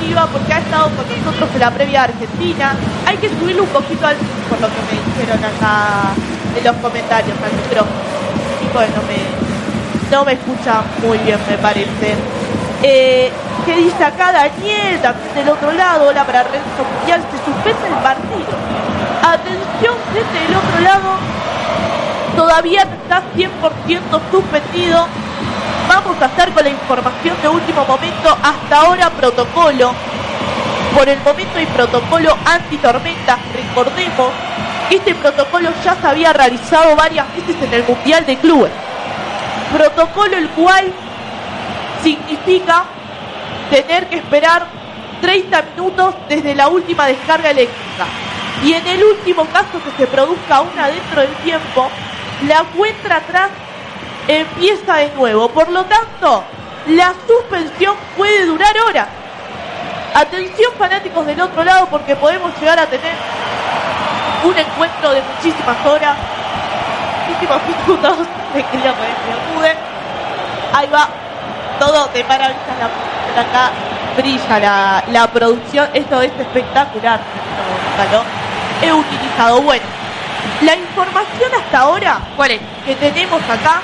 Deportiva porque ha estado con nosotros en la previa Argentina. Hay que subirle un poquito al, por lo que me dijeron acá en los comentarios al micrófono. Y bueno, no me escucha muy bien, me parece. ¿Qué dice acá Daniel? También del otro lado, hola para Renzo Mundial, se suspende el partido. Atención, gente del otro lado, todavía no está 100% suspendido. Vamos a estar con la información de último momento. Hasta ahora protocolo. Por el momento hay protocolo antitormentas. Recordemos que este protocolo ya se había realizado varias veces en el Mundial de Clubes. Protocolo el cual significa tener que esperar 30 minutos desde la última descarga eléctrica. Y en el último caso que se produzca una dentro del tiempo, la cuenta atrás empieza de nuevo. Por lo tanto, la suspensión puede durar horas. Atención, fanáticos del otro lado, porque podemos llegar a tener un encuentro de muchísimas horas, muchísimos minutos. Me quería poner que acude. Ahí va, todo de maravilla. Acá brilla la producción. Esto es espectacular. He utilizado. Bueno, la información hasta ahora, ¿cuál es? Que tenemos acá,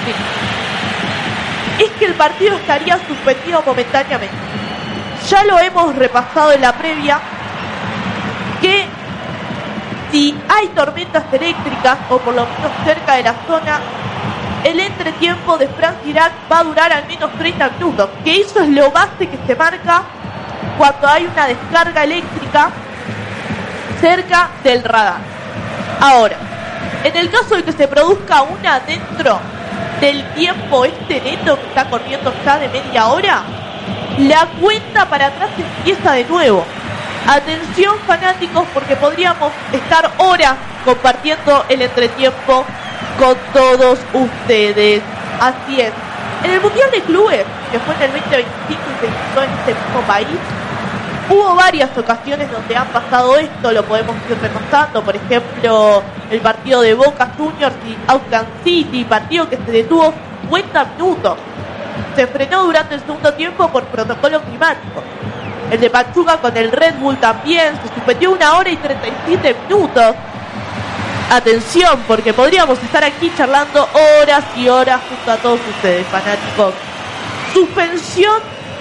es que el partido estaría suspendido momentáneamente. Ya lo hemos repasado en la previa, que si hay tormentas eléctricas, o por lo menos cerca de la zona, el entretiempo de Francia-Irak va a durar al menos 30 minutos, que eso es lo base que se marca cuando hay una descarga eléctrica cerca del radar. Ahora, en el caso de que se produzca una dentro del tiempo neto que está corriendo ya de media hora, la cuenta para atrás empieza de nuevo. Atención, fanáticos, porque podríamos estar horas compartiendo el entretiempo con todos ustedes. Así es. En el Mundial de Clubes, que fue en el 2025 y se disputó en este mismo país, hubo varias ocasiones donde han pasado esto, lo podemos ir repasando. Por ejemplo, el partido de Boca Juniors y Auckland City, partido que se detuvo 50 minutos. Se frenó durante el segundo tiempo por protocolo climático. El de Pachuca con el Red Bull también se suspendió 1 hora y 37 minutos. Atención, porque podríamos estar aquí charlando horas y horas junto a todos ustedes, fanáticos. Suspensión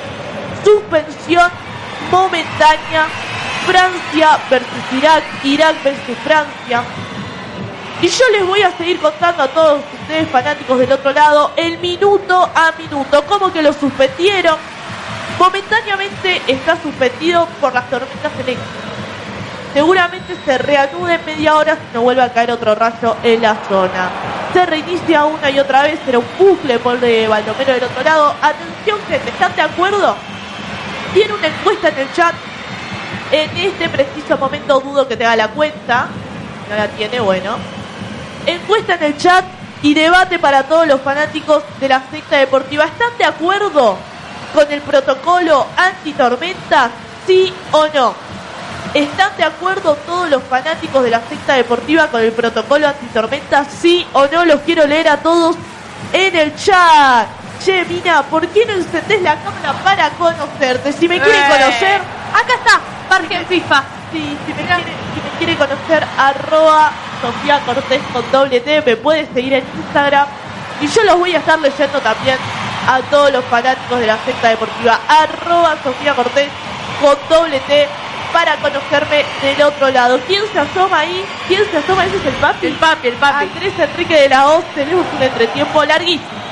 momentánea. Francia versus Irak, Irak versus Francia. Y yo les voy a seguir contando a todos ustedes, fanáticos del otro lado, el minuto a minuto. ¿Cómo que lo suspendieron? Momentáneamente está suspendido por las tormentas eléctricas. Seguramente se reanude en media hora si no vuelve a caer otro rayo en la zona. Se reinicia una y otra vez, será un bucle por de Baldomero del otro lado. Atención, gente, ¿están de acuerdo? Tiene una encuesta en el chat. En este preciso momento dudo que tenga la cuenta. No la tiene, bueno. Encuesta en el chat y debate para todos los fanáticos de la secta deportiva. ¿Están de acuerdo con el protocolo antitormentas? ¿Sí o no? ¿Están de acuerdo todos los fanáticos de la secta deportiva con el protocolo antitormentas? ¿Sí o no? Los quiero leer a todos en el chat. Che, Mina, ¿por qué no encendés la cámara para conocerte? Si me quieren conocer, acá está, Margen FIFA. Sí, si me quiere conocer, @Sofía Cortés con doble T, me puede seguir en Instagram. Y yo los voy a estar leyendo también a todos los fanáticos de la secta deportiva. @Sofía Cortés con doble T para conocerme del otro lado. ¿Quién se asoma ahí? ¿Quién se asoma? Ese es el papi. El papi. Andrés Enrique de la Hoz. Tenemos un entretiempo larguísimo.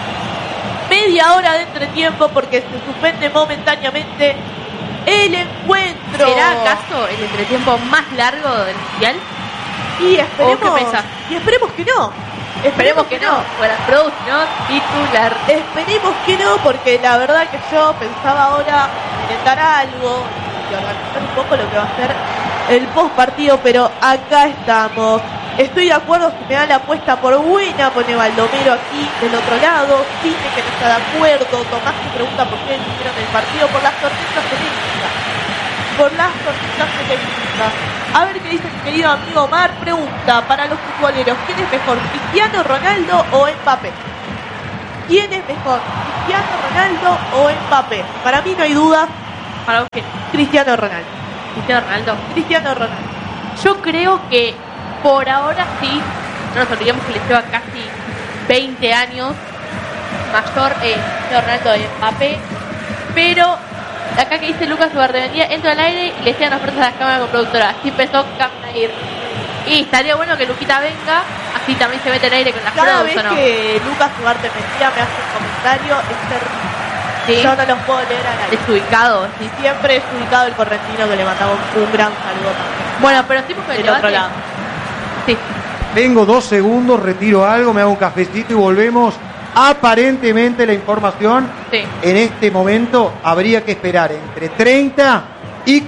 Media hora de entretiempo porque se suspende momentáneamente el encuentro. ¿Será acaso el entretiempo más largo del mundial? Y esperemos, ¿qué pensás? Y esperemos que no. Esperemos que no. Fuera Proust, ¿no? Titular. Esperemos que no, porque la verdad que yo pensaba ahora intentar algo y organizar un poco lo que va a ser el post partido, pero acá estamos. Estoy de acuerdo si me da la apuesta por buena, pone Baldomero aquí del otro lado. Dice que no está de acuerdo. Tomás se pregunta por qué hicieron el partido por las tormentas eléctricas. Por las tormentas eléctricas. A ver qué dice mi querido amigo Omar. Pregunta para los futboleros: ¿quién es mejor, Cristiano Ronaldo o Mbappé? ¿Quién es mejor, Cristiano Ronaldo o Mbappé? Para mí no hay duda ¿Para qué? Cristiano Ronaldo. Cristiano Ronaldo. Yo creo que por ahora sí, no nos olvidemos que le lleva casi 20 años mayor Cristiano Ronaldo de Mbappé, pero acá que dice Lucas Ugartemendia, entra al aire y le llegan las puertas a la cámara con productora. Así empezó Camnair. Y estaría bueno que Luquita venga, así también se mete al aire con las Cada pruebas, vez ¿o no? que Lucas Ugartemendia me hace un comentario, es terrible. Sí. Yo no los puedo leer al aire. Desubicado, sí. Y siempre es ubicado el correntino, que le mandamos un gran saludo también. Bueno, pero sí porque el Del otro debate... lado. Sí. Vengo 2 segundos, retiro algo, me hago un cafecito y volvemos. Aparentemente la información Sí. en este momento habría que esperar entre 30 y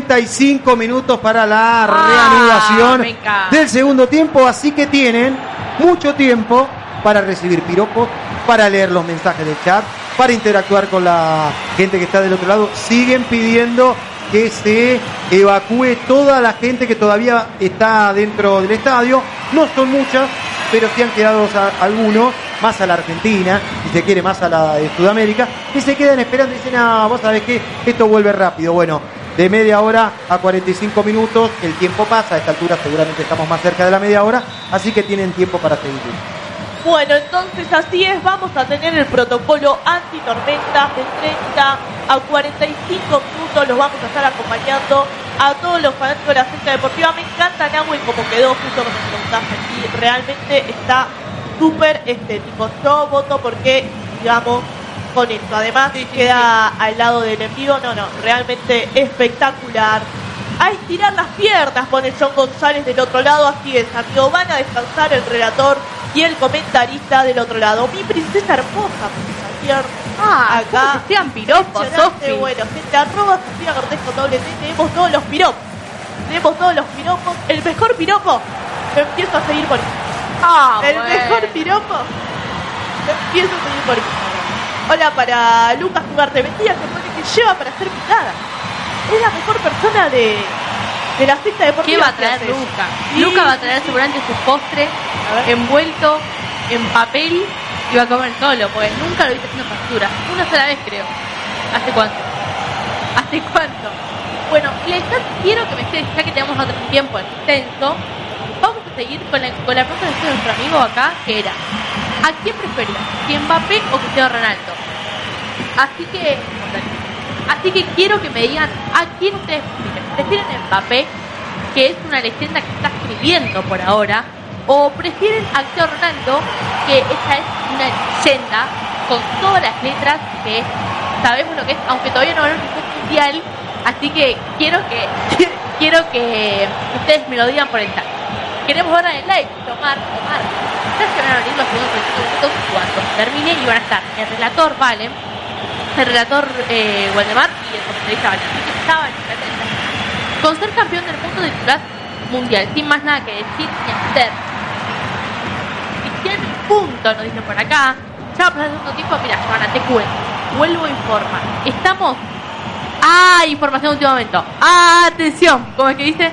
45 minutos para la reanudación me encanta. del segundo tiempo, así que tienen mucho tiempo para recibir piropos, para leer los mensajes del chat, para interactuar con la gente que está del otro lado. Siguen pidiendo que se evacúe toda la gente que todavía está dentro del estadio. No son muchas, pero sí han quedado algunos, más a la Argentina, si se quiere más a la de Sudamérica, que se quedan esperando y dicen, vos sabés que esto vuelve rápido. Bueno, de media hora a 45 minutos, el tiempo pasa, a esta altura seguramente estamos más cerca de la media hora, así que tienen tiempo para seguir. Bueno, entonces así es, vamos a tener el protocolo antitormentas de 30 a 45 minutos, los vamos a estar acompañando a todos los fanáticos de la cesta deportiva. Me encanta Nahue como quedó justo con el montaje y realmente está súper estético. Yo voto porque, digamos, con esto. Además, queda al lado del envío, realmente espectacular. A estirar las piernas, pone John González del otro lado, así es, amigo, van a descansar el relator y el comentarista del otro lado. Mi princesa hermosa, princesa acá. Sean piropos, Sofi. Bueno, gente, arroba Sofía Cortés con doble T, tenemos todos los piropos. El mejor piropo, lo empiezo a seguir por Instagram. El mejor piropo, lo empiezo a seguir por Instagram. Hola para Lucas Ugartemendia, que pone que lleva para ser picada. Es la mejor persona de la cesta deportiva. ¿Qué va a traer Luca? Sí. Luca va a traer seguramente su postre envuelto en papel y va a comer solo, porque nunca lo viste haciendo factura. Una sola vez, creo. ¿Hace cuánto? Bueno, quiero que me estés, ya que tenemos otro tiempo extenso, vamos a seguir con la pregunta de nuestro amigo acá, que era: ¿a quién preferías? ¿Si Mbappé o Cristiano Ronaldo? Así que quiero que me digan a quién ustedes prefieren. ¿Prefieren Mbappé, que es una leyenda que está escribiendo por ahora? ¿O prefieren a Cristiano Ronaldo, que esa es una leyenda con todas las letras que sabemos lo que es, aunque todavía no ganó el mundial? Así que quiero que ustedes me lo digan por el chat. Queremos ver en el live. Omar, ya se van a venir los segundos 35 minutos cuando termine y van a estar el relator Valen, el relator Waldemar y el comentarista Valen. Así que estaban en con ser campeón del mundo de titular mundial, sin más nada que decir ni hacer. Y 100 puntos, nos dicen por acá. Ya va a pasar el segundo tiempo. Mira, Joana, te cuento. Vuelvo a informar. Estamos. Información de último momento. Atención. ¿Cómo es que dice?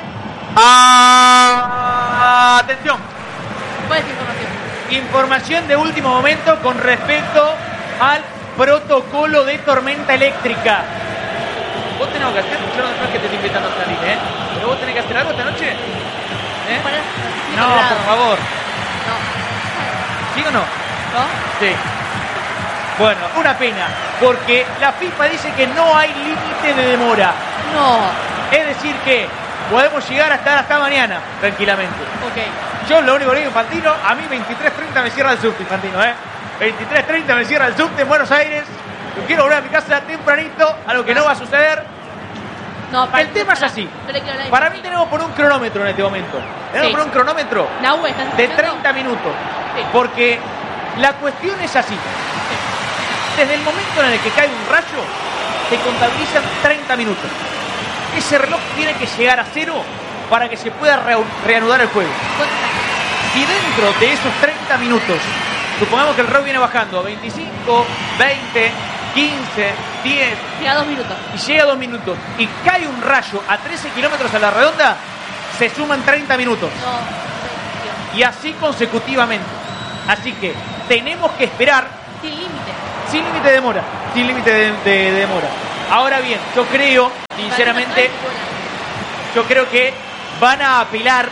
Atención. ¿Cuál es la información? Información de último momento con respecto al protocolo de tormenta eléctrica. Vos tenés que hacer, yo no es que te estoy invitando a salir, pero vos tenés que hacer algo esta noche. No, por favor. No. ¿Sí o no? ¿No? Sí. Bueno, una pena, porque la FIFA dice que no hay límite de demora. No. Es decir que podemos llegar a estar hasta mañana, tranquilamente. Ok. Yo lo único que digo, Infantino, a mí 23:30 me cierra el subte, Infantino, 23:30 me cierra el subte en Buenos Aires. Yo quiero volver a mi casa tempranito, algo que no va a suceder. No, El tema es así. Para mí tenemos por un cronómetro en este momento. Tenemos por un cronómetro de 30 minutos. Sí. Porque la cuestión es así. Desde el momento en el que cae un rayo, se contabilizan 30 minutos. Ese reloj tiene que llegar a cero para que se pueda reanudar el juego. Si dentro de esos 30 minutos, supongamos que el reloj viene bajando a 25, 20, 15, 10... Llega a 2 minutos. Y llega a 2 minutos. Y cae un rayo a 13 kilómetros a la redonda, se suman 30 minutos. No. Y así consecutivamente. Así que tenemos que esperar... Sin límite. Sin límite de demora. Sin límite de demora. Ahora bien, yo creo, sinceramente, que van a apelar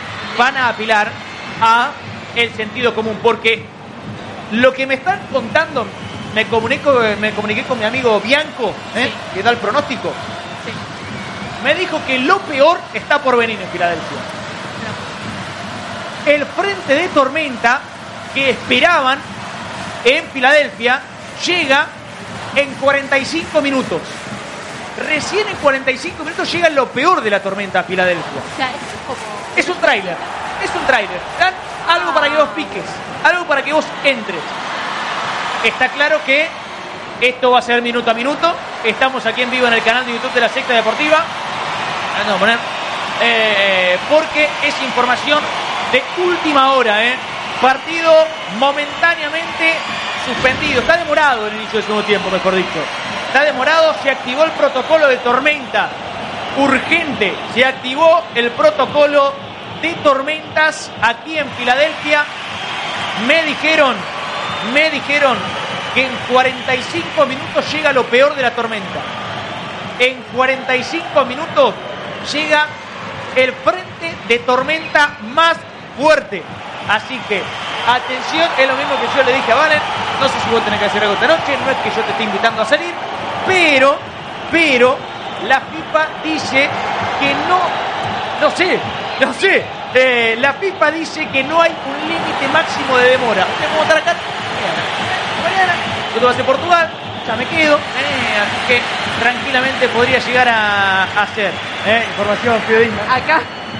a el sentido común, porque lo que me están contando, me comuniqué con mi amigo Bianco, que da el pronóstico. Sí. Me dijo que lo peor está por venir en Filadelfia. El frente de tormenta que esperaban en Filadelfia llega en 45 minutos. Recién en 45 minutos llega lo peor de la tormenta a Filadelfia. O sea, eso es como... Es un tráiler. Dan algo para que vos piques, algo para que vos entres. Está claro que esto va a ser minuto a minuto. Estamos aquí en vivo en el canal de YouTube de La Secta Deportiva. Vamos a poner, porque es información de última hora. Partido momentáneamente suspendido. Está demorado el inicio del segundo tiempo, mejor dicho. Está demorado, se activó el protocolo de tormenta urgente. Se activó el protocolo de tormentas aquí en Filadelfia. Me dijeron que en 45 minutos llega lo peor de la tormenta. En 45 minutos llega el frente de tormenta más fuerte. Así que, atención, es lo mismo que yo le dije a Valen. No sé si vos tenés que hacer algo esta noche, no es que yo te esté invitando a salir, pero la FIFA dice que no sé. La FIFA dice que no hay un límite máximo de demora. Ustedes vamos a estar acá mañana, yo te voy a hacer Portugal, ya me quedo, así que tranquilamente podría llegar a hacer información fidedigna. Acá.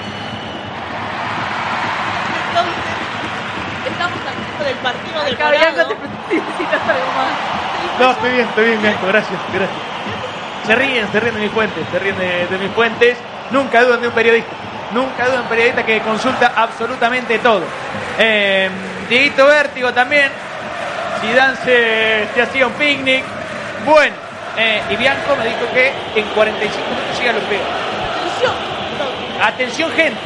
Estamos hablando del partido del Acá Bianco te necesitas algo más. No, estoy bien, Bianco, gracias. Se ríen de mis fuentes, Nunca dudan de un periodista que consulta absolutamente todo. Dieguito Vértigo también. Zidane se hacía un picnic. Bueno, y Bianco me dijo que en 45 minutos llega lo peor. Atención gente.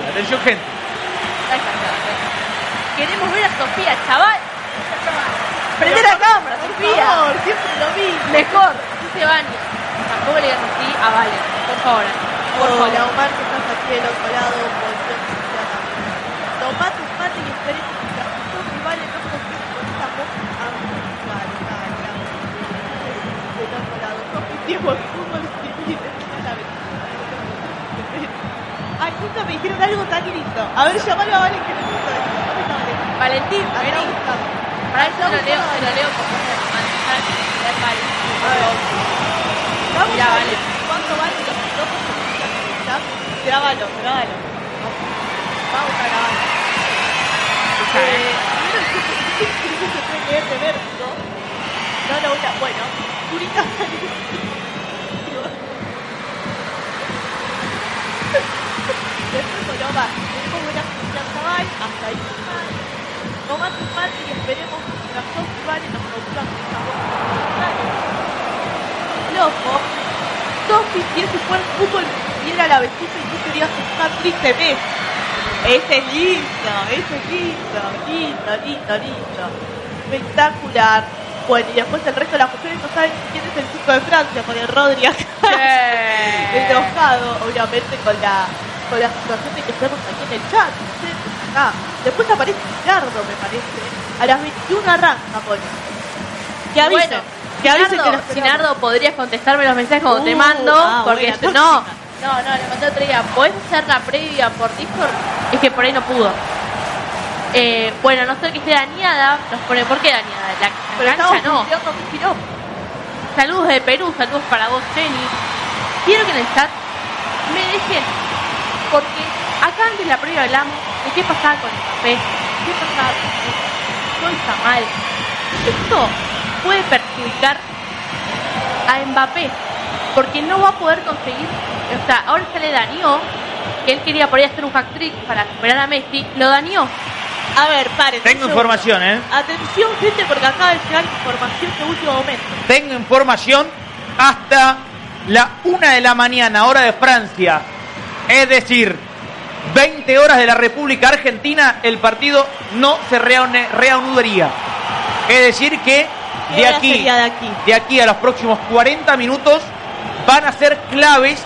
Queremos ver a Sofía, chaval. Prende la cámara, Sofía. Por favor, siempre lo mismo. Mejor, así se baña. Tampoco le digas así a Valen, por favor. Hola, Omar, que estás aquí del otro lado. Tomá tu mate y esperemos que la gestión y Valen no confíen con esta voz del otro lado. Compitiemos fútbol y la vez. Ay, nunca me dijeron algo tan lindo. A ver, llamalo a Valen que me gusta esto. Valentín, A ver, vení. Para eso lo leo con voz de romántica. Vamos Ya, a vale. ver cuánto valen los pilotos que escuchan en el chat. Grábalo. Vamos a grabar. Primero el que se puede leer de Vértigo. No, bueno, Curita después con Omar. Tenemos buena confianza, hasta ahí. Tomás un mate y esperemos que las dos rivales nos produzcan esta voz. Loco, Sofi, si ese fue el fútbol y era la vecina y tú querías estar triste mes. Ese es lindo. Espectacular. Bueno, y después el resto de las mujeres no saben quién es el chico de Francia, con el Rodri acá. Enojado, obviamente, con la situación de que estamos aquí en el chat. Acá. Después aparece Ricardo, me parece. A las 21 arranca, Poli. Que avisen. Bueno, que avisen que los Sinardo, podrías contestarme los mensajes cuando te mando. Porque bueno, no, le mandé otro día. ¿Podés hacer la previa por Discord? Es que por ahí no pudo. Bueno, no sé que esté dañada. Nos pone, ¿por qué dañada? La cancha no. Saludos de Perú, saludos para vos, Jenny. Quiero que en el chat me dejen, porque acá antes la previa hablamos de qué pasaba con Mbappé, qué pasaba con esto, todo está mal. Esto puede perjudicar a Mbappé, porque no va a poder conseguir, o sea, ahora se le dañó, que él quería por ahí hacer un hat-trick para superar a Messi, lo dañó. A ver, paren. Tengo información, Atención, gente, porque acaba de llegar información de último momento. Tengo información hasta la 1 de la mañana, hora de Francia. Es decir, 20 horas de la República Argentina, el partido no se reanudaría. Es decir que de aquí a los próximos 40 minutos van a ser claves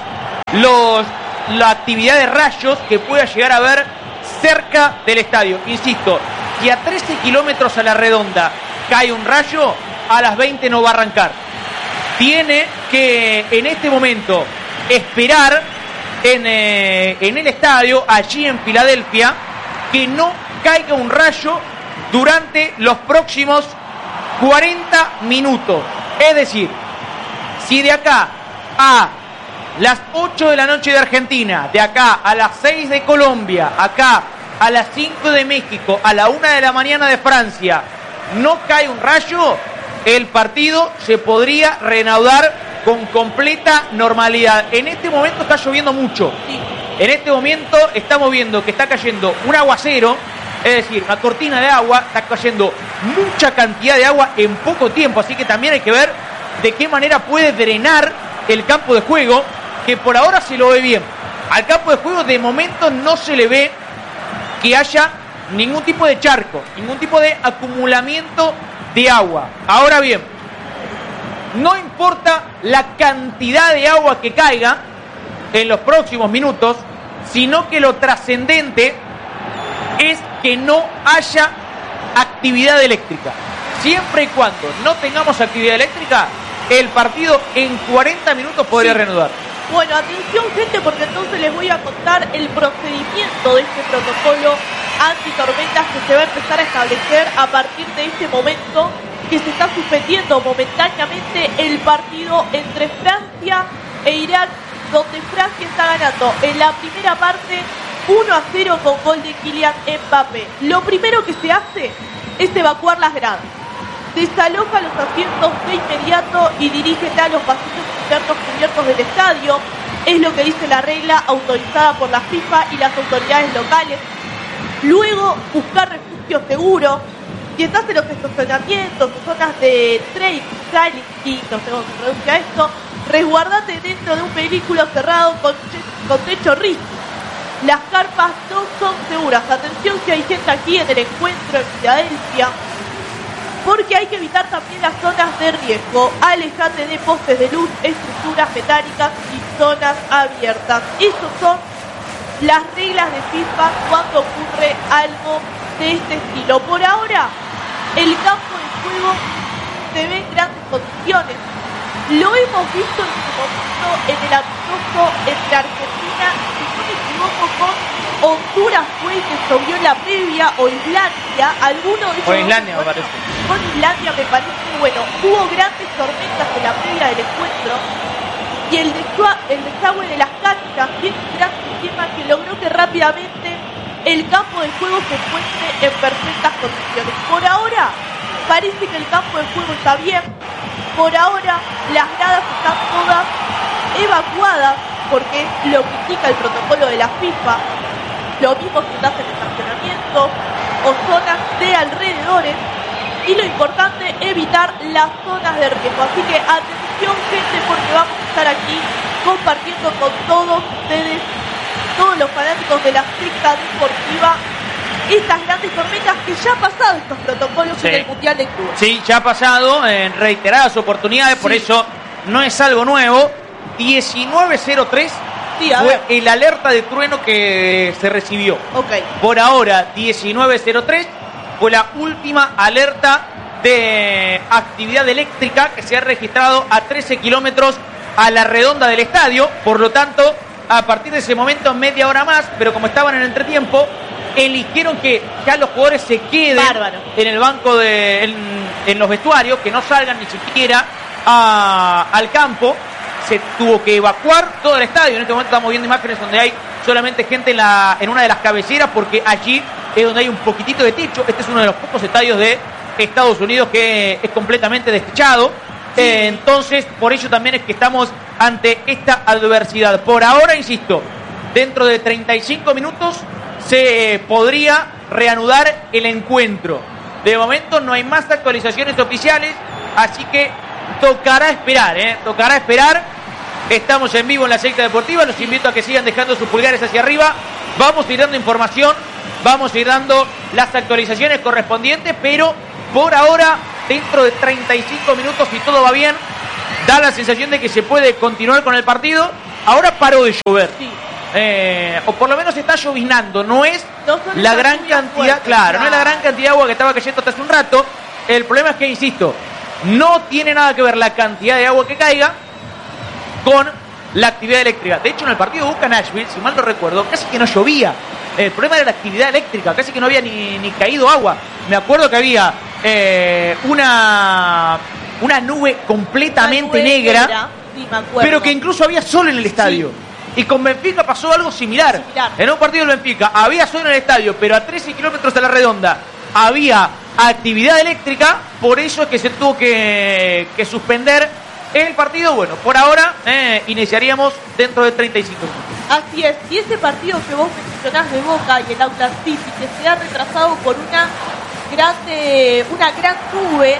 la actividad de rayos que pueda llegar a haber cerca del estadio. Insisto, si a 13 kilómetros a la redonda cae un rayo, a las 20 no va a arrancar. Tiene que en este momento esperar en el estadio, allí en Filadelfia, que no caiga un rayo durante los próximos 40 minutos. Es decir, si de acá a las 8 de la noche de Argentina, de acá a las 6 de Colombia, acá a las 5 de México, a la 1 de la mañana de Francia, no cae un rayo, el partido se podría reanudar con completa normalidad. En este momento está lloviendo mucho. En este momento estamos viendo que está cayendo un aguacero, es decir, una cortina de agua, está cayendo mucha cantidad de agua en poco tiempo, así que también hay que ver de qué manera puede drenar el campo de juego, que por ahora se lo ve bien. Al campo de juego de momento no se le ve que haya ningún tipo de charco, ningún tipo de acumulamiento de agua. Ahora bien, no importa la cantidad de agua que caiga en los próximos minutos, sino que lo trascendente es que no haya actividad eléctrica. Siempre y cuando no tengamos actividad eléctrica, el partido en 40 minutos podría reanudar. Bueno, atención gente, porque entonces les voy a contar el procedimiento de este protocolo antitormentas que se va a empezar a establecer a partir de este momento, que se está suspendiendo momentáneamente el partido entre Francia e Irak, donde Francia está ganando en la primera parte 1-0 con gol de Kylian Mbappé. Lo primero que se hace es evacuar las gradas. Desaloja los asientos de inmediato y dirígete a los pasillos internos cubiertos del estadio. Es lo que dice la regla autorizada por la FIFA y las autoridades locales. Luego, buscar refugio seguro. Si estás en los estacionamientos, zonas de trade, y no sé cómo se pronuncia esto, resguardate dentro de un vehículo cerrado con techo rígido. Las carpas no son seguras. Atención si hay gente aquí en el encuentro en Filadelfia, porque hay que evitar también las zonas de riesgo. Alejate de postes de luz, estructuras metálicas y zonas abiertas. Esas son las reglas de FIFA cuando ocurre algo de este estilo. Por ahora, el campo de juego se ve en grandes condiciones. Lo hemos visto en su momento en el amistoso entre Argentina, si no me equivoco, con Honduras fue el que llovió en la previa, o Islandia, alguno de ellos. O Islandia, me parece. Con Islandia me parece, bueno, hubo grandes tormentas en la previa del encuentro, y el desagüe de las canchas tiene un gran sistema que logró que rápidamente el campo de juego se encuentre en perfectas condiciones. Por ahora, parece que el campo de juego está bien. Por ahora, las gradas están todas evacuadas, porque es lo que indica el protocolo de la FIFA. Lo mismo si estás en estacionamiento o zonas de alrededores. Y lo importante, evitar las zonas de riesgo. Así que atención gente, porque vamos a estar aquí compartiendo con todos ustedes, todos los fanáticos de la secta deportiva, estas grandes tormentas que ya han pasado estos protocolos en el Mundial de Clubes. Sí, ya ha pasado en reiteradas oportunidades, por eso no es algo nuevo. 19:03 fue el alerta de trueno que se recibió. Por ahora, 19:03 fue la última alerta de actividad eléctrica que se ha registrado a 13 kilómetros a la redonda del estadio. Por lo tanto, a partir de ese momento, media hora más, pero como estaban en el entretiempo, eligieron que ya los jugadores se queden en el banco, en los vestuarios, que no salgan ni siquiera al campo. Se tuvo que evacuar todo el estadio. En este momento estamos viendo imágenes donde hay solamente gente en una de las cabeceras, porque allí es donde hay un poquitito de techo. Este es uno de los pocos estadios de Estados Unidos que es completamente destechado. Entonces, por ello también es que estamos ante esta adversidad. Por ahora, insisto, dentro de 35 minutos se podría reanudar el encuentro. De momento no hay más actualizaciones oficiales, así que tocará esperar, tocará esperar. Estamos en vivo en la secta deportiva, los invito a que sigan dejando sus pulgares hacia arriba. Vamos a ir dando información, vamos a ir dando las actualizaciones correspondientes, pero por ahora, dentro de 35 minutos, si todo va bien, da la sensación de que se puede continuar con el partido. Ahora paró de llover. Sí. O por lo menos está lloviznando. No es No son la esas gran lluvias cantidad, fuertes, claro, no es la gran cantidad de agua que estaba cayendo hasta hace un rato. El problema es que, insisto, no tiene nada que ver la cantidad de agua que caiga con la actividad eléctrica. De hecho, en el partido de Boca-Nashville, si mal no recuerdo, casi que no llovía. El problema era la actividad eléctrica, casi que no había ni caído agua. Me acuerdo que había una nube completamente negra, sí, me acuerdo. pero que incluso había sol en el estadio. Y con Benfica pasó algo similar. En un partido del Benfica había sol en el estadio, pero a 13 kilómetros de la redonda había actividad eléctrica, por eso es que se tuvo que suspender el partido. Bueno, por ahora iniciaríamos dentro de 35 minutos. Así es, y ese partido que vos mencionás de Boca y el Auckland City, que se ha retrasado por una gran nube,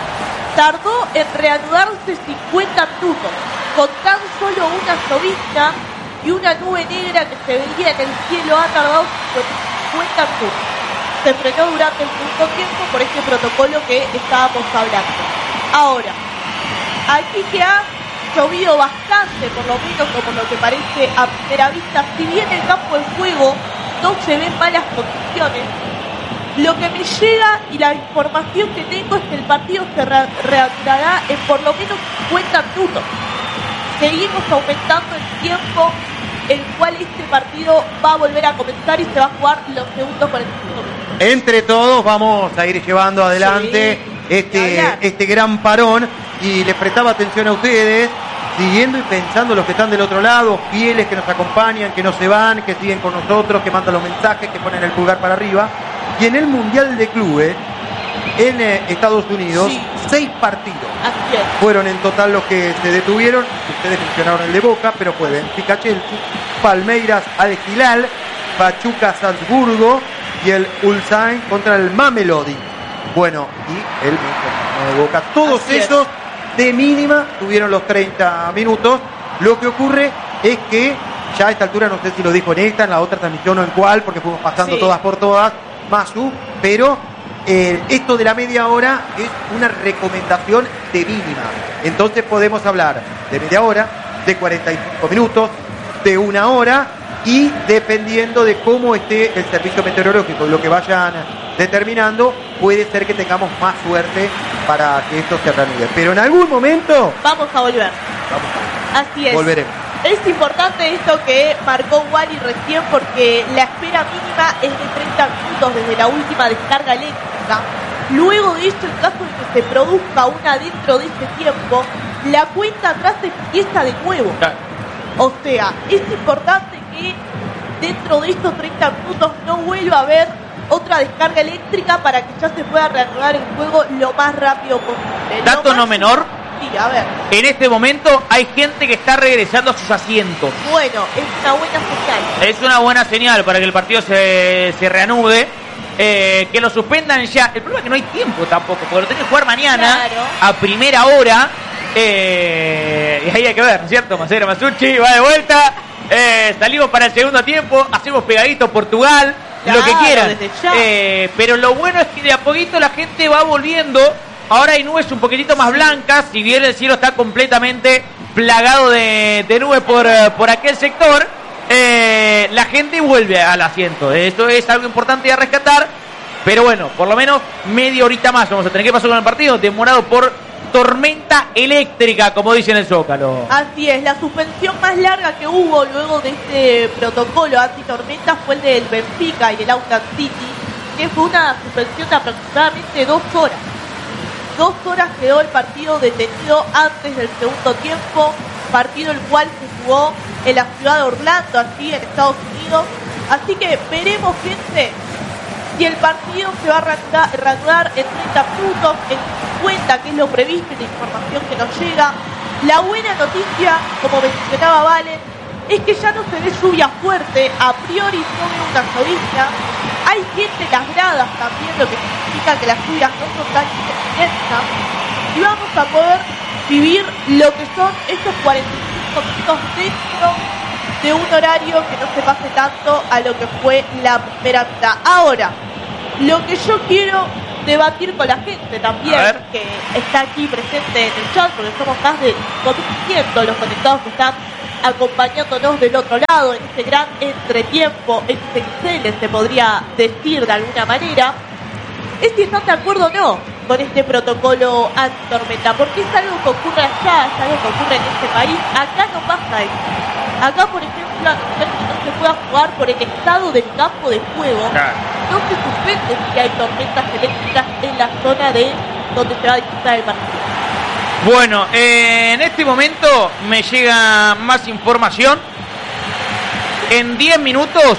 tardó en reanudarse 50 minutos, con tan solo una llovizna y una nube negra que se veía en el cielo. Ha tardado 50 minutos. Se frenó durante el segundo tiempo por este protocolo que estábamos hablando. Ahora, aquí que ha llovido bastante, por lo menos como lo que parece a primera vista, si bien el campo de juego no se ve en malas condiciones, lo que me llega y la información que tengo es que el partido se reanudará en por lo menos 50 minutos. Seguimos aumentando el tiempo el cual este partido va a volver a comenzar y se va a jugar los segundos 45 minutos. Entre todos vamos a ir llevando adelante este gran parón, y les prestaba atención a ustedes, siguiendo y pensando los que están del otro lado, fieles que nos acompañan, que no se van, que siguen con nosotros, que mandan los mensajes, que ponen el pulgar para arriba. Y en el Mundial de Clubes, en Estados Unidos, 6 partidos fueron en total los que se detuvieron. Ustedes mencionaron el de Boca, pero pueden Benfica Chelsea, Palmeiras Al Hilal, Pachuca Salzburgo y el Ulsan contra el Mamelodi. Bueno, y el de Boca. Todos esos de mínima tuvieron los 30 minutos. Lo que ocurre es que ya a esta altura, no sé si lo dijo en esta, en la otra transmisión o en cuál, porque fuimos pasando todas por todas, Masu, pero esto de la media hora es una recomendación de mínima. Entonces podemos hablar de media hora, de 45 minutos, de una hora, y dependiendo de cómo esté el servicio meteorológico y lo que vayan determinando, puede ser que tengamos más suerte para que esto se reanude. Pero en algún momento vamos a volver. Así es. Volveremos. Es importante esto que marcó Wally recién, porque la espera mínima es de 30 minutos desde la última descarga eléctrica. Luego de esto, en caso de que se produzca una dentro de este tiempo, la cuenta atrás empieza de nuevo. O sea, es importante que dentro de estos 30 minutos no vuelva a haber otra descarga eléctrica para que ya se pueda reanudar el juego lo más rápido posible. Dato no menor. Sí, a ver. En este momento hay gente que está regresando a sus asientos. Bueno, es una buena señal. Es una buena señal para que el partido se reanude. Que lo suspendan ya. El problema es que no hay tiempo tampoco, porque lo tenés que jugar mañana a primera hora. Y ahí hay que ver, ¿no es cierto? Macero Masucci va de vuelta. Salimos para el segundo tiempo. Hacemos pegadito Portugal. Lo que quieran. Pero lo bueno es que de a poquito la gente va volviendo. Ahora hay nubes un poquitito más blancas, si bien el cielo está completamente plagado de nubes por aquel sector. La gente vuelve al asiento. Esto es algo importante a rescatar. Pero bueno, por lo menos media horita más vamos a tener. ¿Qué pasó con el partido? Demorado por tormenta eléctrica, como dicen en el Zócalo. Así es, la suspensión más larga que hubo luego de este protocolo antitormenta fue el del Benfica y el Auckland City, que fue una suspensión de aproximadamente 2 horas. 2 horas quedó el partido detenido antes del segundo tiempo, partido el cual se jugó en la ciudad de Orlando, aquí en Estados Unidos. Así que veremos, gente, si el partido se va a reanudar en 30 minutos, en 50, que es lo previsto en la información que nos llega. La buena noticia, como mencionaba Valen, es que ya no se ve lluvia fuerte, a priori no ve una llovizna. Hay gente en las gradas también, lo que significa que las lluvias no son tan intensas. Y vamos a poder vivir lo que son estos 45 minutos dentro de un horario que no se pase tanto a lo que fue la primera mitad. Ahora, lo que yo quiero debatir con la gente también, que está aquí presente en el chat, porque somos más de 500 los conectados que están acompañándonos del otro lado en este gran entretiempo XXL, se podría decir de alguna manera. Es si están de acuerdo o no con este protocolo antitormenta, porque es algo que ocurre allá, es algo que ocurre en este país. Acá no pasa eso. Acá, por ejemplo, a no ser que no se pueda jugar por el estado del campo de juego, no se suspende si hay tormentas eléctricas en la zona de donde se va a disputar el partido. Bueno, en este momento me llega más información. En 10 minutos,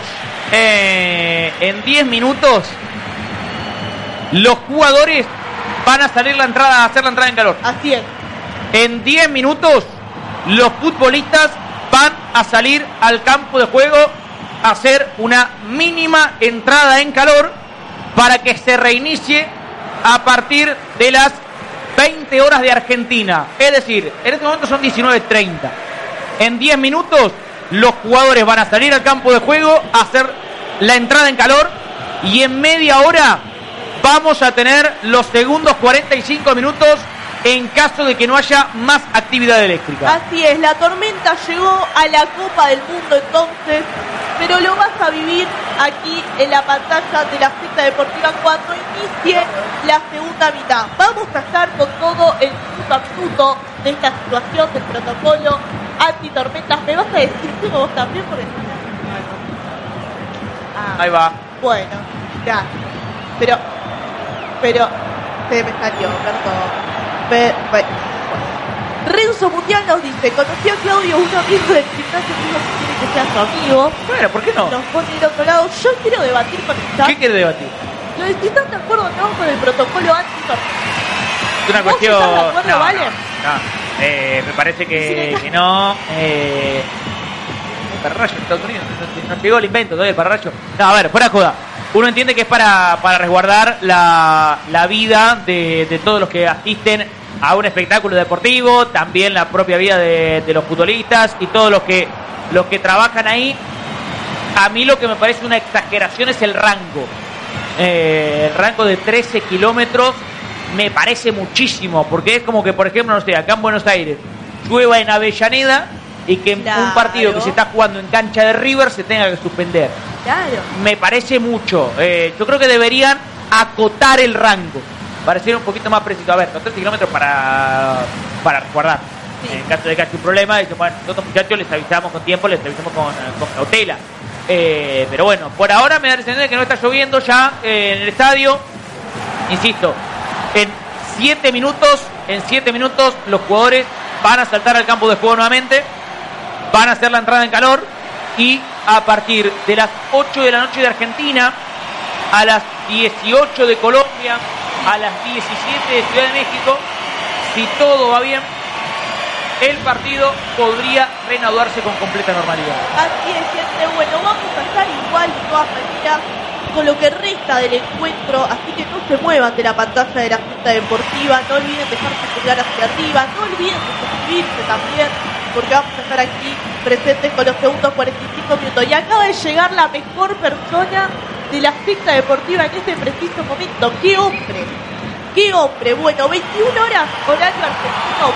los jugadores van a salir a hacer la entrada en calor. Así es. En 10 minutos, los futbolistas van a salir al campo de juego a hacer una mínima entrada en calor para que se reinicie a partir de las 20 horas de Argentina. Es decir, en este momento son 19:30. En 10 minutos, los jugadores van a salir al campo de juego a hacer la entrada en calor y en media hora vamos a tener los segundos 45 minutos en caso de que no haya más actividad eléctrica. Así es, la tormenta llegó a la Copa del Mundo entonces, pero lo vas a vivir aquí en la pantalla de la cita deportiva cuando inicie la segunda mitad. Vamos a estar con todo el minuto a minuto de esta situación del protocolo antitormentas. ¿Me vas a decir tú vos también? Porque... Ahí va. Bueno, ya. Pero se me salió, perdón. Renzo Mundial nos dice: conocí a Claudio, un amigo del gimnasio, dijo que quiere que sea su amigo. Bueno, ¿por qué no? Nos pone del otro lado. Yo quiero debatir con el chat. ¿Qué quiere debatir? Lo de si están de acuerdo o no con el protocolo antitormenta. Es una ¿Vos cuestión... estás de acuerdo, no, Vale? me parece que no. El pararrayo en Estados Unidos. Nos llegó el invento todavía el pararrayo. No, a ver, fuera joda. Uno entiende que es para resguardar la vida de todos los que asisten a un espectáculo deportivo, también la propia vida de los futbolistas y todos los que trabajan ahí. A mí lo que me parece una exageración es el rango. El rango de 13 kilómetros me parece muchísimo, porque es como que, por ejemplo, no sé, acá en Buenos Aires llueva en Avellaneda y que un partido que se está jugando en cancha de River se tenga que suspender. Claro. Me parece mucho. Yo creo que deberían acotar el rango para ser un poquito más preciso. A ver, los 13 kilómetros para resguardar. Sí. En caso de que haya un problema, dicen, bueno, nosotros muchachos les avisamos con tiempo, les avisamos con cautela. Pero bueno, por ahora me da la sensación de que no está lloviendo ya en el estadio. Insisto, en 7 minutos los jugadores van a saltar al campo de juego nuevamente, van a hacer la entrada en calor y a partir de las 8 de la noche de Argentina, a las 18 de Colombia, a las 17 de Ciudad de México, si todo va bien, el partido podría reanudarse con completa normalidad. Así es, gente. Bueno, vamos a estar igual de todas maneras con lo que resta del encuentro, así que no se muevan de la pantalla de la cita deportiva, no olviden dejarse pulgar hacia arriba, no olviden de suscribirse también, porque vamos a estar aquí presentes con los segundos 45 minutos. Y acaba de llegar la mejor persona de la cita deportiva en este preciso momento. ¡Qué hombre! ¡Qué hombre! Bueno, 21 horas, horario argentino,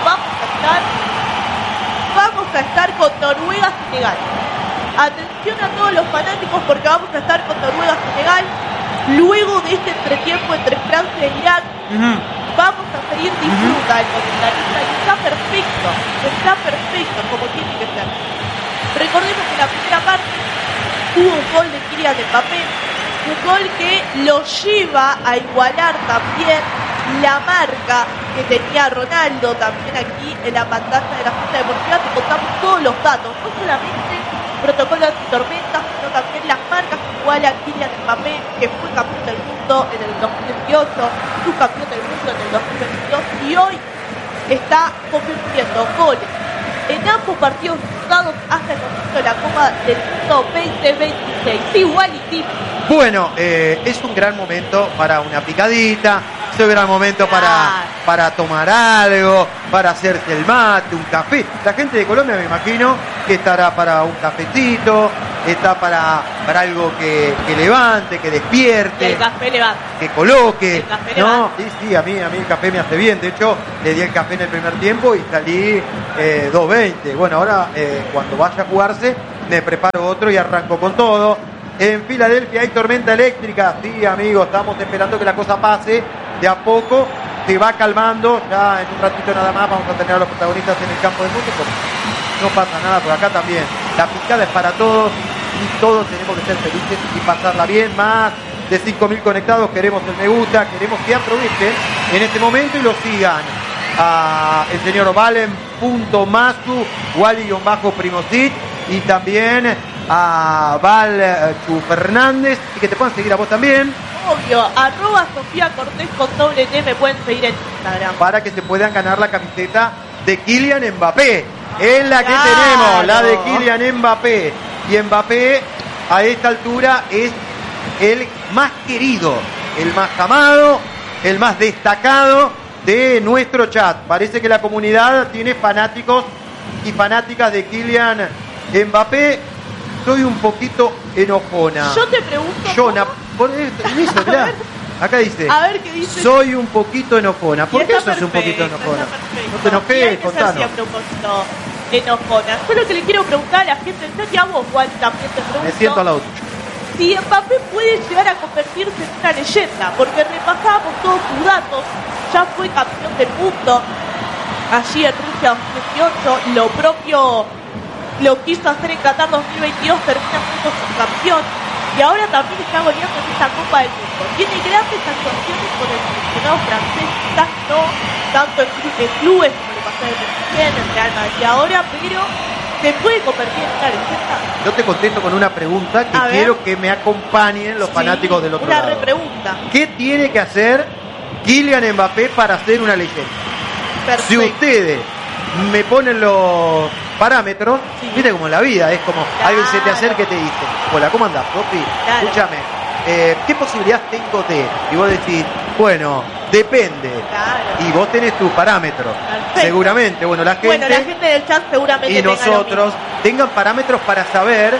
vamos a estar con Noruega-Senegal. Atención a todos los fanáticos porque vamos a estar con Noruega-Senegal. Luego de este entretiempo entre Francia e Irak, vamos a seguir disfruta el comentarista y está perfecto como tiene que ser. Recordemos que en la primera parte hubo un gol de Kylian Mbappé, un gol que lo lleva a igualar también la marca que tenía Ronaldo. También aquí en la pantalla de la cita deportiva te contamos todos los datos, no solamente protocolo antitormentas, sino también las marcas que iguala a Kylian Mbappé, que fue campeón del mundo en el 2018, subcampeón del mundo en el 2022 y hoy está convirtiendo goles en ambos partidos disputados hasta el momento de la Copa del Mundo 2026. Igual y tipo. Bueno, es un gran momento para una picadita, es un gran momento para tomar algo, para hacerse el mate, un café. La gente de Colombia me imagino que estará para un cafecito, está para algo que levante, que despierte. Y el café levanta. Que coloque. El café No, levanta. sí, a mí el café me hace bien. De hecho, le di el café en el primer tiempo y salí 2:20. Bueno, ahora cuando vaya a jugarse, me preparo otro y arranco con todo. En Filadelfia hay tormenta eléctrica. Sí, amigos, estamos esperando que la cosa pase de a poco. Se va calmando. Ya en un ratito nada más vamos a tener a los protagonistas en el campo de fútbol. No pasa nada, por acá también. La picada es para todos y todos tenemos que ser felices y pasarla bien. Más de 5.000 conectados, queremos el me gusta, queremos que aprovechen en este momento y lo sigan a el señor Valen.Masu, Wally-Primocit y también a Val Chu Fernández, y que te puedan seguir a vos también. Obvio, @Sofía Cortés con doble T, me pueden seguir en Instagram. Para que se puedan ganar la camiseta de Kylian Mbappé. Es la que Claro. tenemos, la de Kylian Mbappé. Y Mbappé a esta altura es el más querido, el más amado, el más destacado de nuestro chat. Parece que la comunidad tiene fanáticos y fanáticas de Kylian Mbappé. Soy un poquito enojona. Yo te pregunto. Yona, ¿cómo? por eso, mirá. Acá dice. A ver qué dice. Soy un poquito enojona. ¿Por Y qué está sos un poquito perfecto, enojona? está perfecto. No te Y hay enojes, que ser contanos. siempre un poquito enojona. Yo lo que le quiero preguntar a la gente en chat y a vos, Juan, también te pregunto. Me siento al lado tuyo. Si Mbappé puede llegar a convertirse en una leyenda, porque repasábamos todos sus datos, ya fue campeón del mundo allí en Rusia 2018, lo propio lo quiso hacer en Qatar 2022, termina siendo subcampeón y ahora también está goleando en esta Copa del Mundo. Tiene grandes actuaciones con el seleccionado francés, quizás no tanto en clubes como le pasó en el PSG, en el Real Madrid ahora, pero se puede convertir en una leyenda. Yo te contesto con una pregunta que A ver. quiero que me acompañen los Sí, fanáticos del otro una lado. repregunta. ¿Qué tiene que hacer Kylian Mbappé para ser una leyenda? Perfecto. Si ustedes me ponen los parámetros, Sí. viste como en la vida, es como Claro. alguien se te acerca y te dice, hola, ¿cómo andás, Sofi? Claro. Escúchame, ¿qué posibilidad tengo de? Y vos decís, bueno, depende. Claro. Y vos tenés tus parámetros. Perfecto. Seguramente, bueno, la gente, Bueno, la gente del chat seguramente y tenga lo nosotros mismo. tengan parámetros para saber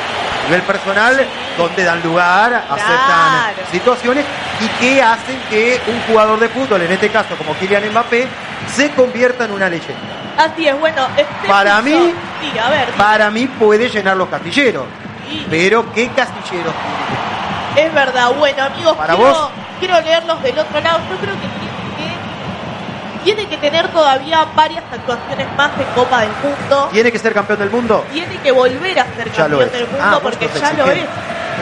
a nivel personal dónde dan lugar, aceptan Claro. situaciones y qué hacen que un jugador de fútbol, en este caso como Kylian Mbappé, se convierta en una leyenda. Así es, bueno, Para mí- sí, a ver, Para mí puede llenar los castilleros, sí, pero ¿qué castilleros tiene? es verdad. Bueno, amigos, Para quiero, vos. quiero leerlos del otro lado. Yo creo que tiene que tener todavía varias actuaciones más en Copa del Mundo. ¿Tiene que ser campeón del mundo? Tiene que volver a ser Ya lo campeón es. del mundo Ah, vos porque sos ya lo es. exigente.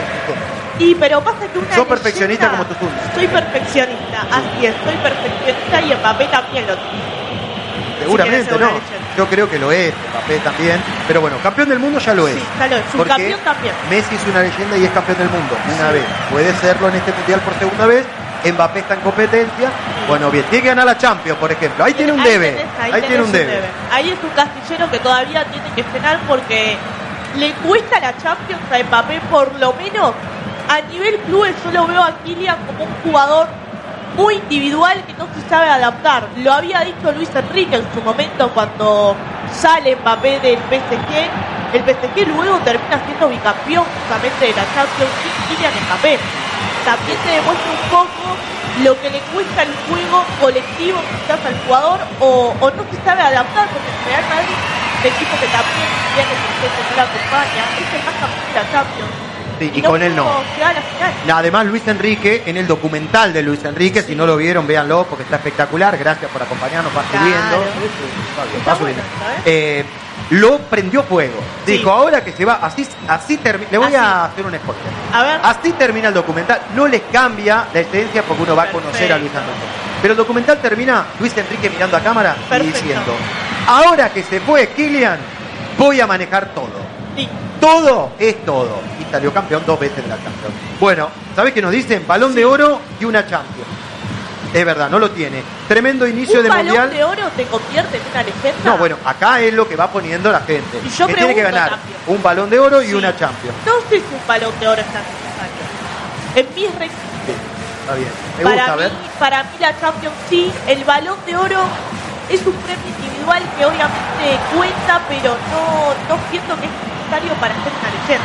Y pero pasa que una Sos perfeccionista leyenda- como tus uñas. Soy perfeccionista, así es, soy perfeccionista y Mbappé también lo tiene. Seguramente Si querés ser no. una leyenda. Yo creo que lo es, Mbappé también. Pero bueno, campeón del mundo ya lo es. Sí, ya lo es. Porque Subcampeón también. Messi es una leyenda y es campeón del mundo una vez. Puede serlo en este mundial por segunda vez. Mbappé está en competencia. Bueno, bien, tiene que ganar la Champions, por ejemplo. Ahí tiene un debe. Ahí Ahí tiene un debe. Ahí es un castillero que todavía tiene que cenar porque le cuesta la Champions a Mbappé, por lo menos a nivel clubes. Yo lo veo a Kylian como un jugador muy individual que no se sabe adaptar. Lo había dicho Luis Enrique en su momento cuando sale Mbappé del PSG. El PSG luego termina siendo bicampeón justamente de la Champions sin Kylian Mbappé. También te demuestra un poco lo que le cuesta el juego colectivo quizás al jugador o no se sabe adaptar, porque el Real Madrid, el equipo que también tiene que no la acompaña, es el más campeón de la Champions. Sí, y con él no. llega a la final. Además, Luis Enrique, en el documental de Luis Enrique, si no lo vieron, véanlo porque está espectacular. Gracias por acompañarnos, va Claro. subiendo. Está Va subiendo. bueno, Lo prendió fuego. Sí. Dijo, ahora que se va, así termina. Le voy Así. a hacer un spoiler. A ver, Así termina el documental. No les cambia la esencia porque uno va a conocer a Luis Enrique. Pero el documental termina Luis Enrique mirando a cámara y Perfecto. diciendo, ahora que se fue Kylian, voy a manejar todo. sí, Todo es todo. Y salió campeón 2 veces de la Champions. Bueno, ¿sabés qué nos dicen? Balón de oro y una Champions. Es verdad, no lo tiene. Tremendo inicio un de balón mundial. de oro te convierte en una leyenda. No, bueno, acá es lo que va poniendo la gente. Y yo que tiene que pregunto ganar también. un balón de oro y Sí. una Champions. No sé si un balón de oro es tan necesario. En mis requisitos. Sí, está bien. Me gusta, ver. Para mí la Champions sí, el balón de oro es un premio individual que obviamente cuenta, pero no siento que es necesario para ser una leyenda.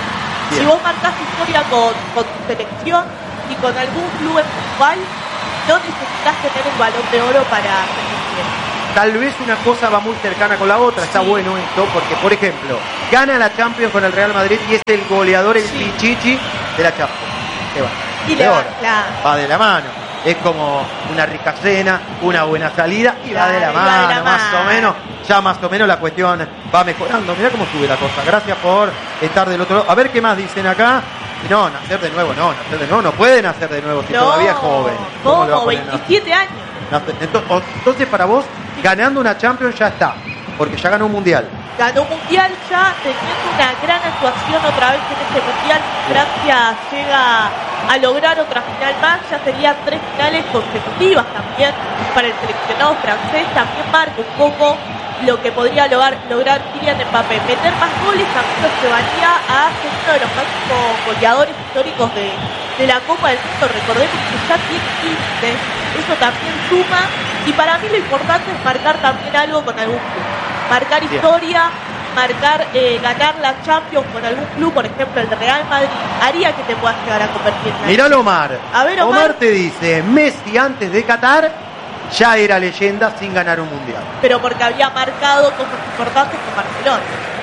Bien. Si vos marcás historia con tu selección y con algún club en puntual, no necesitas tener el Balón de Oro para ser mundial. Tal vez una cosa va muy cercana con la otra. Está Sí. bueno esto porque, por ejemplo, gana la Champions con el Real Madrid y es el goleador, el Sí. Pichichi de la Champions. ¿Qué va? Y le De va, oro. claro. Va de la mano. Es como una rica cena, una buena salida y va de la Claro, y va de la mano, más o mano. menos. Ya más o menos la cuestión va mejorando. Mirá cómo sube la cosa. Gracias por estar del otro lado. A ver qué más dicen acá. No, nacer de nuevo no puede nacer de nuevo si todavía es joven. ¿Cómo le va a ¿Cómo? poner 27 años. Entonces para vos, ganando una Champions ya está, porque ya ganó un Mundial. Ganó un mundial ya, teniendo una gran actuación otra vez en este mundial. Francia llega a lograr otra final más, ya serían 3 finales consecutivas también para el seleccionado francés. También marca un poco lo que podría lograr Kylian Mbappé. Meter más goles también lo llevaría a ser uno de los máximos goleadores históricos de la Copa del Mundo. Recordemos que ya tiene 15, eso también suma. Y para mí lo importante es marcar también algo con algún club. Marcar Bien. historia, marcar, ganar la Champions con algún club, por ejemplo el de Real Madrid, haría que te puedas llegar a convertir en Miralo Omar. A ver, Omar. Te dice, Messi antes de Qatar ya era leyenda sin ganar un Mundial. pero porque había marcado cosas importantes con Barcelona.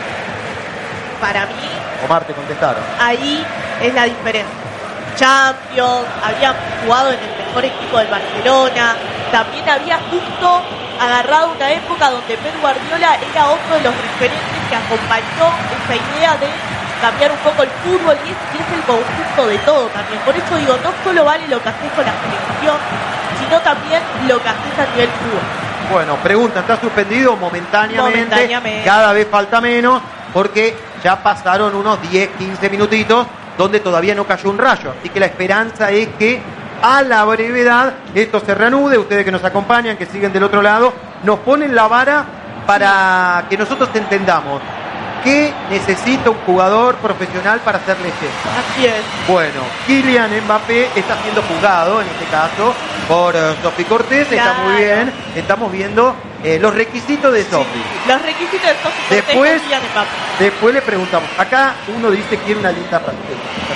Para mí, Omar, te contestaron. ahí es la diferencia. Champions, había jugado en el mejor equipo del Barcelona, también había justo agarrado una época donde Pep Guardiola era otro de los referentes que acompañó esa idea de cambiar un poco el fútbol y es el conjunto de todo también. Por eso digo, no solo vale lo que haces con la selección, sino también lo que haces a nivel fútbol. Bueno, pregunta, ¿está suspendido momentáneamente? Momentáneamente. Cada vez falta menos porque ya pasaron unos 10, 15 minutitos donde todavía no cayó un rayo. Así que la esperanza es que a la brevedad esto se reanude. Ustedes que nos acompañan, que siguen del otro lado, nos ponen la vara para que nosotros entendamos qué necesita un jugador profesional para ser leyenda. Así es. Bueno, Kylian Mbappé está siendo juzgado, en este caso, por Sofi Cortés. Está Claro. muy bien. Estamos viendo los requisitos de Sofi. Sí, los requisitos de Sofi Cortés Después- con Kylian Mbappé. Después le preguntamos. Acá uno dice que quiere una lista francesa.